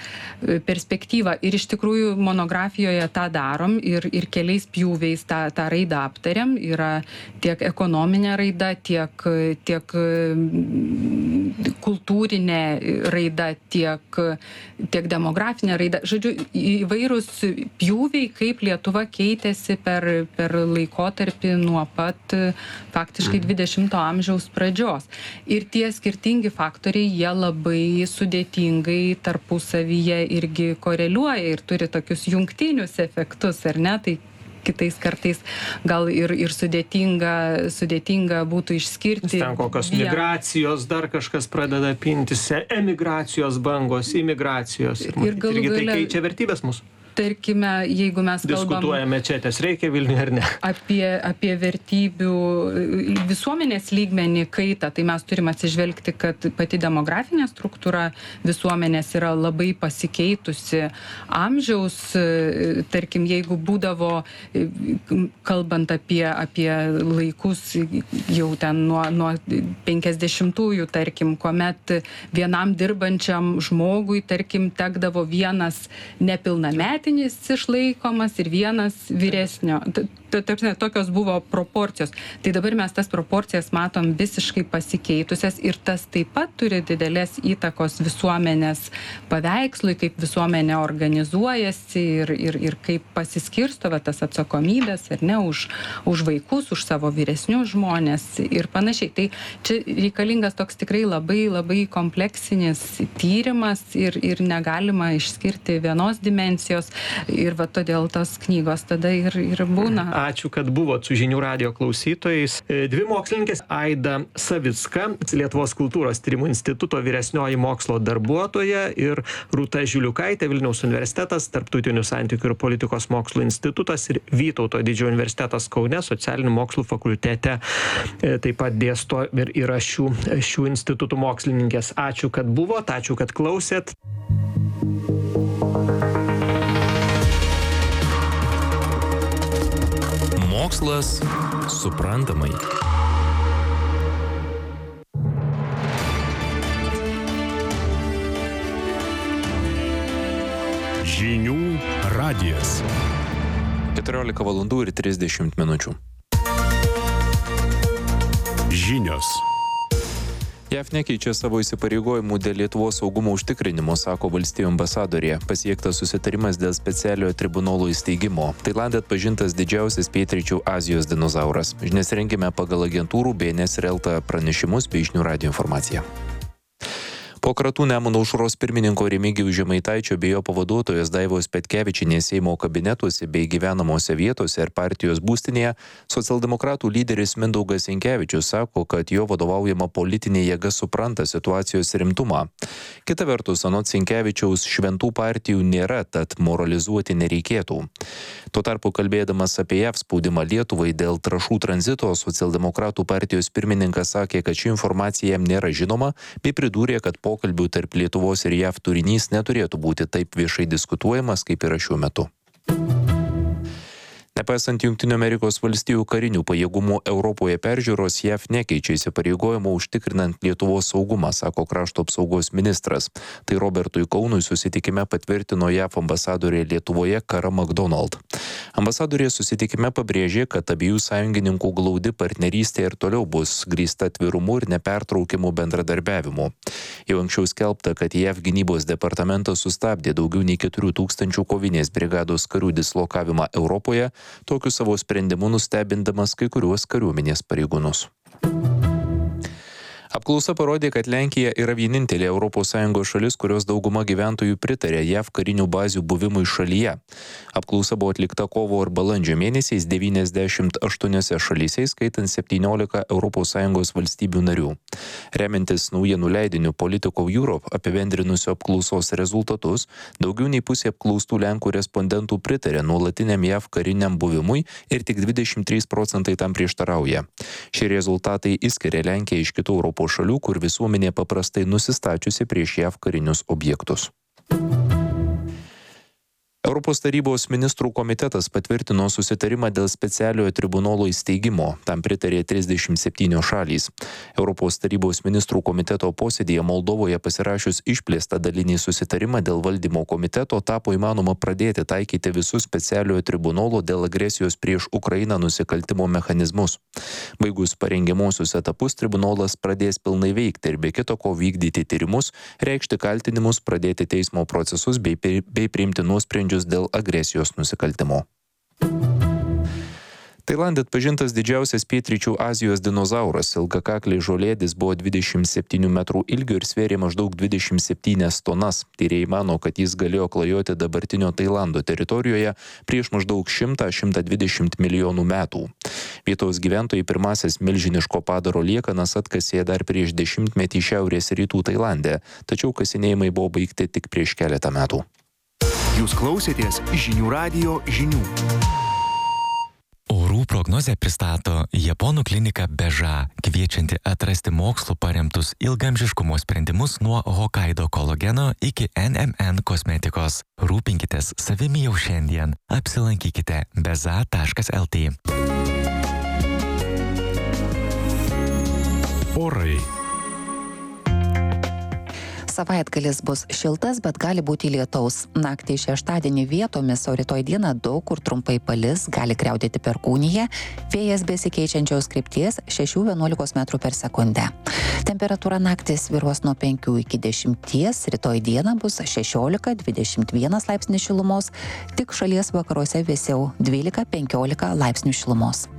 perspektyvą. Ir iš tikrųjų monografijoje tą darom ir, ir keliais pjūviais tą, tą raidą aptariam. Yra tiek ekonominė raida, tiek, tiek kultūrinė raida, tiek, tiek demografinė raida. Žodžiu, įvairūs pjūviai, kaip Lietuva keitėsi per, per laikotarpį nuo pat faktiškai dvidešimto amžiaus pradžios. Ir tie skirtingi faktoriai, jie labai sudėtingai tarpusavyje irgi koreliuoja ir turi tokius jungtinius efektus, ar ne? Tai kitais kartais gal ir, ir sudėtinga, sudėtinga būtų išskirti. Ten kokios vien... migracijos, dar kažkas pradeda pintis, emigracijos bangos, imigracijos. Ir, ir galų irgi tai gale... keičia vertybės mūsų. Tarkime, jeigu mes kalbam... Diskutuojame čia, ties reikia Vilniuje ar ne? Apie, apie vertybių visuomenės lygmenį kaitą, tai mes turim atsižvelgti, kad pati demografinė struktūra visuomenės yra labai pasikeitusi. Amžiaus, tarkim, jeigu būdavo, kalbant apie, apie laikus jau ten nuo, nuo penkiasdešimtųjų, tarkim, kuomet vienam dirbančiam žmogui, tarkim, tekdavo vienas nepilnametis išlaikomas ir vienas vyresnio. Tarpsime, tokios buvo proporcijos. Tai dabar mes tas proporcijas matom visiškai pasikeitusias ir tas taip pat turi didelės įtakos visuomenės paveikslui, kaip visuomenė organizuojasi ir, ir, ir kaip pasiskirsto va, tas atsakomybės, ar ne, už, už vaikus, už savo vyresnius žmonės ir panašiai. Tai čia reikalingas toks tikrai labai, labai kompleksinis tyrimas ir, ir negalima išskirti vienos dimensijos ir va todėl tos knygos tada ir, ir būna. Ačiū, kad buvot su Žinių radijo klausytojais. Dvi mokslininkės, Aida Savicka, Lietuvos kultūros tyrimų instituto vyresnioji mokslo darbuotoja ir Rūta Žiliukaitė, Vilniaus universitetas, Tarptautinių santykių ir politikos mokslų institutas ir Vytauto didžiojo universitetas Kaune, socialinių mokslų fakultete taip pat dėsto ir yra šių, šių institutų mokslininkės. Ačiū, kad buvot, ačiū, kad klausėt. Mokslas suprantamai. Žinių radijas. keturiolika valandų ir trisdešimt minučių. Žinios. JAV nekeičia savo įsipareigojimų dėl Lietuvos saugumo užtikrinimo, sako valstijų ambasadorė. Pasiektas susitarimas dėl specialiojo tribunolo įsteigimo. Tailande atpažintas didžiausias pietryčių Azijos dinozauras. Žinias rengėme pagal agentūrų B N S ir L T pranešimus bei Žinių radijo informaciją. Po kratų Nemuno aušros pirmininko Remigijaus Žemaitaičio bei jo pavaduotojos Daivos Petkevičienės Seimo kabinetuose bei gyvenamose vietose ir partijos būstinėje socialdemokratų lyderis Mindaugas Sinkevičius sako, kad jo vadovaujama politinė jėga supranta situacijos rimtumą. Kita vertus, anot Sinkevičiaus, šventų partijų nėra, tad moralizuoti nereikėtų. Tuo tarpu, kalbėdamas apie JAV spaudimą Lietuvai dėl trąšų tranzito, socialdemokratų partijos pirmininkas sakė, kad ši informacija jam nėra žinoma, bei pridūrė, kad pokalbių tarp Lietuvos ir JAV turinys neturėtų būti taip viešai diskutuojamas, kaip yra šiuo metu. Nepaisant Jungtinių Amerikos valstijų karinių pajėgumų Europoje peržiūros, JAV nekeičia įsipareigojimo užtikrinant Lietuvos saugumą, sako krašto apsaugos ministras. Tai Robertui Kaunui susitikime patvirtino JAV ambasadorė Lietuvoje Kara McDonald. Ambasadorė susitikime pabrėžė, kad abiejų sąjungininkų glaudi partnerystė ir toliau bus grįsta atvirumu ir nepertraukimu bendradarbiavimu. Jau anksčiau skelbta, kad JAV gynybos departamentas sustabdė daugiau nei keturių tūkstančių kovinės brigados karių dislokavimą Europoje, tokiu savo sprendimu nustebindamas kai kuriuos kariuomenės pareigūnus. Apklausa parodė, kad Lenkija yra vienintelė Europos Sąjungos šalis, kurios dauguma gyventojų pritarė JAV karinių bazių buvimui šalyje. Apklausa buvo atlikta kovo ir balandžio mėnesiais devyniasdešimt aštuoniose šalyse, skaitant septyniolika Europos Sąjungos valstybių narių. Remiantis naujienų leidiniu Politico Europe apibendrinusio apklausos rezultatus, daugiau nei pusė apklaustų Lenkų respondentų pritarė nuolatiniam JAV kariniam buvimui ir tik dvidešimt trys procentai tam prieštarauja. Šie rezultatai išskiria Lenkiją iš kitų Europos šalių, kur visuomenė paprastai nusistačiusi prieš JAV karinius objektus. Europos tarybos ministrų komitetas patvirtino susitarimą dėl specialiojo tribunolo įsteigimo. Tam pritarė trisdešimt septynios šalys. Europos tarybos ministrų komiteto posėdėje Moldovoje pasirašius išplėstą dalinį susitarimą dėl valdymo komiteto tapo įmanoma pradėti taikyti visus specialiojo tribunolo dėl agresijos prieš Ukrainą nusikaltimo mechanizmus. Baigus parengiamuosius etapus, tribunolas pradės pilnai veikti ir be kito ko vykdyti tyrimus, reikšti kaltinimus, pradėti teismo procesus bei, bei priimti nuosprendžius dėl agresijos nusikaltimo. Tailande atpažintas didžiausias pietryčių Azijos dinozauras. Ilgakaklis žolėdis buvo dvidešimt septynių metrų ilgio ir svėrė maždaug dvidešimt septynias tonas. Tyrėjai mano, kad jis galėjo klajoti dabartinio Tailando teritorijoje prieš maždaug šimtą - šimtą dvidešimt milijonų metų. Vietos gyventojai pirmasis milžiniško padaro liekanas atkasė dar prieš dešimtmetį šiaurės rytų Tailande, tačiau kasinėjimai buvo baigti tik prieš keletą metų. Jūs klausėtės Žinių radijo žinių. Orų prognozę pristato Japonų klinika Beža, kviečianti atrasti mokslu paremtus ilgamžiškumo sprendimus nuo Hokkaido kolageno iki N M N kosmetikos. Rūpinkitės savimi jau šiandien. Apsilankykite beza taškas L T. Orai. Savaitgalis bus šiltas, bet gali būti lietaus. Naktį šeštadienį vietomis, o rytoj dieną daug kur trumpai palis, gali griaudėti perkūnija, vėjas besikeičiančios krypties šešių iki vienuolikos metrų per sekundę. Temperatūra naktį svyruos nuo penkių iki dešimties, rytoj dieną bus šešiolika dvidešimt vienas laipsnis šilumos, tik šalies vakaruose vėsiau dvylika penkiolika laipsnių šilumos.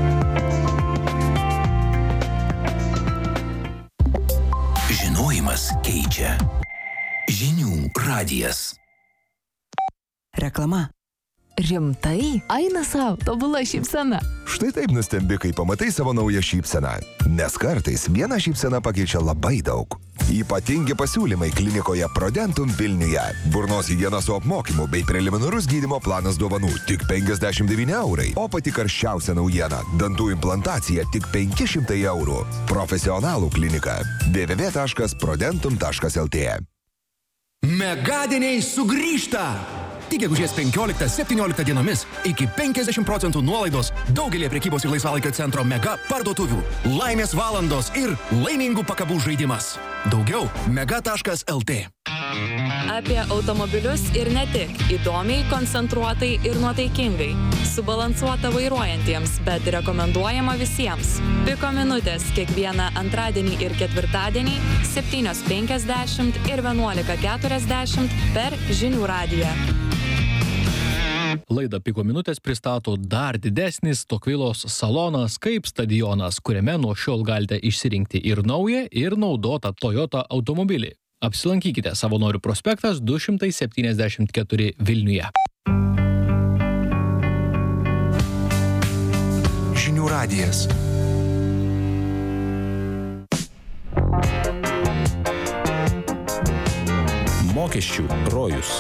Žinojimas keičia. Žinių radijas. Reklama. Rimtai? Eina savo, tobula šypsena. Štai taip nustembi, kai pamatai savo naują šypseną. Nes kartais viena šypsena pakeičia labai daug. Ypatingi pasiūlymai klinikoje Prodentum Vilniuje. Burnos higiena su apmokymu bei preliminarus gydymo planas dovanų tik penkiasdešimt devyni eurai. O pati karščiausia naujiena – dantų implantacija tik penki šimtai eurų. Profesionalų klinika. w w w taškas prodentum taškas L T. Megadieniai sugrįžta! Tik gegužės penkioliktą septynioliktą dienomis iki penkiasdešimt procentų nuolaidos daugelį prekybos ir laisvalaikio centro mega parduotuvių. Laimės valandos ir laimingų pakabų žaidimas. Daugiau mega taškas L T. Apie automobilius ir ne tik. Įdomiai, koncentruotai ir nuotaikingai. Subalansuota vairuojantiems, bet rekomenduojama visiems. Piko minutės kiekvieną antradienį ir ketvirtadienį septynios penkiasdešimt ir vienuolika keturiasdešimt per Žinių radiją. Laidą Piko minutės pristato dar didesnis Tokvilos salonas kaip stadionas, kuriame nuo šiol galite išsirinkti ir naują, ir naudotą Toyota automobilį. Apsilankykite Savanorių prospektas du šimtai septyniasdešimt keturi Vilniuje. Žinių radijas. Mokesčių rojus.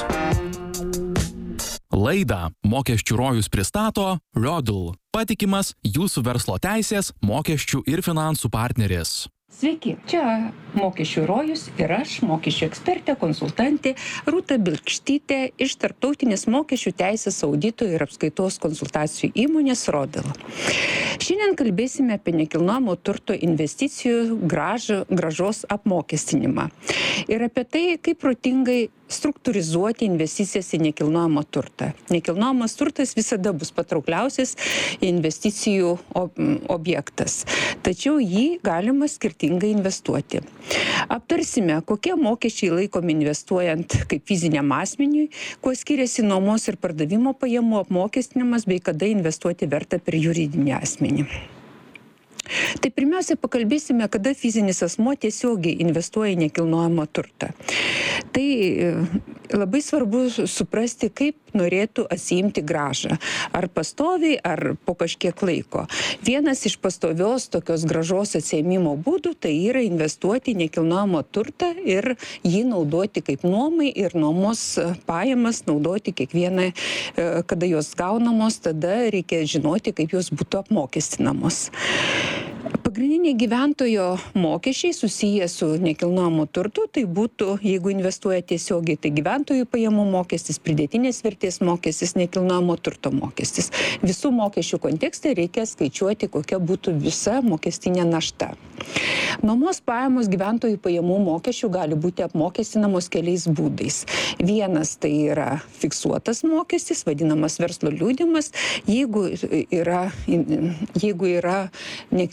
Laidą Mokesčių rojus pristato Rodl, patikimas jūsų verslo teisės, mokesčių ir finansų partneris. Sveiki, čia Mokesčių rojus ir aš, mokesčių ekspertė, konsultantė Rūta Bilkštytė iš Tarptautinės mokesčių teisės audito ir apskaitos konsultacijų įmonės Rodl. Šiandien kalbėsime apie nekilnojamo turto investicijų gražo, gražos apmokestinimą ir apie tai, kaip protingai struktūrizuoti investicijas į nekilnojamą turtą. Nekilnojamas turtas visada bus patraukliausias investicijų objektas, tačiau jį galima skirtingai investuoti. Aptarsime, kokie mokesčiai laikomi investuojant kaip fiziniam asmeniui, kuo skiriasi nuomos ir pardavimo pajamų apmokestinimas bei kada investuoti verta per juridinį asmenį. Tai pirmiausia, pakalbėsime, kada fizinis asmuo tiesiogiai investuoja į nekilnojamą turtą. Tai labai svarbu suprasti, kaip norėtų atsiimti grąžą. Ar pastoviai, ar po kažkiek laiko. Vienas iš pastovios tokios grąžos atsiėmimo būdų tai yra investuoti į nekilnojamą turtą ir jį naudoti kaip nuomai ir nuomos pajamas naudoti kiekvieną, kada jos gaunamos, tada reikia žinoti, kaip jos būtų apmokestinamos. Pagrindiniai gyventojo mokesčiai susiję su nekilnojamu turtu, tai būtų, jeigu investuoja tiesiogiai, tai gyventojų pajamų mokestis, pridėtinės vertės mokestis, nekilnojamo turto mokestis. Visų mokesčių kontekste reikia skaičiuoti, kokia būtų visa mokestinė našta. Nuomos pajamos gyventojų pajamų mokesčių gali būti apmokestinamos keliais būdais. Vienas tai yra fiksuotas mokestis, vadinamas verslo liudijimas, jeigu yra, jeigu yra nekilnojamas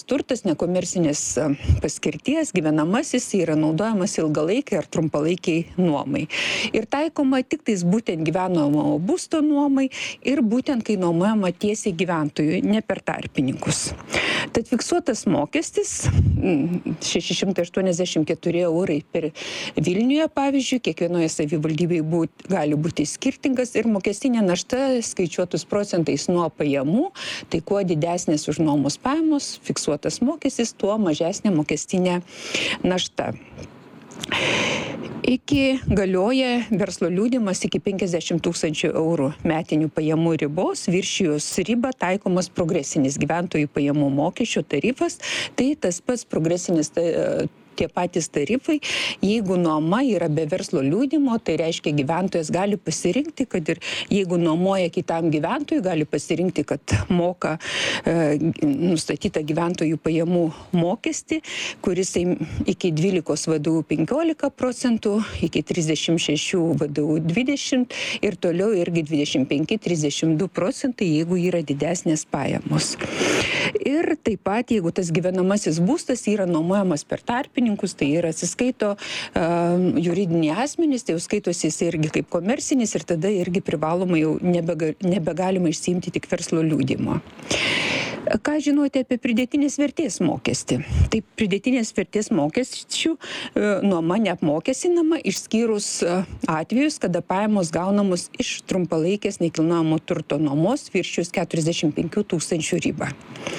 turtas nekomercinės paskirties, gyvenamasis, yra naudojamas ilgalaikiai ar trumpalaikiai nuomai. Ir taikoma tik tais būtent gyvenamo būsto nuomai ir būtent kai nuomojama tiesiai gyventojui, ne per tarpininkus. Tad fiksuotas mokestis šeši šimtai aštuoniasdešimt keturi eurai per Vilniuje, pavyzdžiui, kiekvienoje savivaldybėje būt, gali būti skirtingas ir mokestinė našta skaičiuotus procentais nuo pajamų, tai kuo didesnės už nuomos pajamos fiksuotas mokestis, tuo mažesnė mokestinė našta. Iki galioja verslo liudijimas iki penkiasdešimt tūkstančių eurų metinių pajamų ribos, viršijus ribą taikomas progresinis gyventojų pajamų mokesčio tarifas, tai tas pats progresinis tie patys tarifai, jeigu nuoma yra be verslo liudijimo, tai reiškia gyventojas gali pasirinkti, kad ir jeigu nuomoja kitam gyventojui, gali pasirinkti, kad moka e, nustatytą gyventojų pajamų mokestį, kuris iki dvylikos V D U penkiolika procentų, iki trisdešimt šešių V D U dvidešimt ir toliau irgi dvidešimt penki trisdešimt du procentai, jeigu yra didesnės pajamos. Ir taip pat, jeigu tas gyvenamasis būstas yra nuomojamas per tarpininkus, tai yra atsiskaito uh, juridiniai asmenys, tai jau skaitosi jis irgi kaip komercinis ir tada irgi privaloma jau nebega, nebegalima išsiimti tik verslo liudijimo. Ką žinote apie pridėtinės vertės mokestį? Tai pridėtinės vertės mokesčių uh, nuoma neapmokestinama išskyrus uh, atvejus, kada pajamos gaunamos iš trumpalaikės nekilnojamo turto nuomos viršijus keturiasdešimt penkių tūkstančių ribą.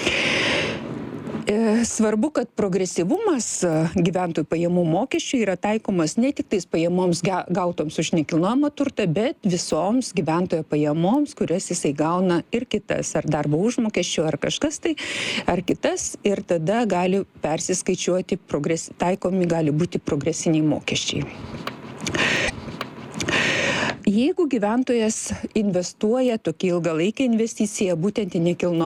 Svarbu, kad progresyvumas gyventojų pajamų mokesčių yra taikomas ne tik tais pajamoms gautoms už nekilnojamą turtą, bet visoms gyventojo pajamoms, kurias jisai gauna ir kitas, ar darbo užmokesčio, ar kažkas tai, ar kitas, ir tada gali persiskaičiuoti, progres, taikomi gali būti progresiniai mokesčiai. Jeigu gyventojas investuoja tokį ilgalaikę investiciją būtent į nekilnojamą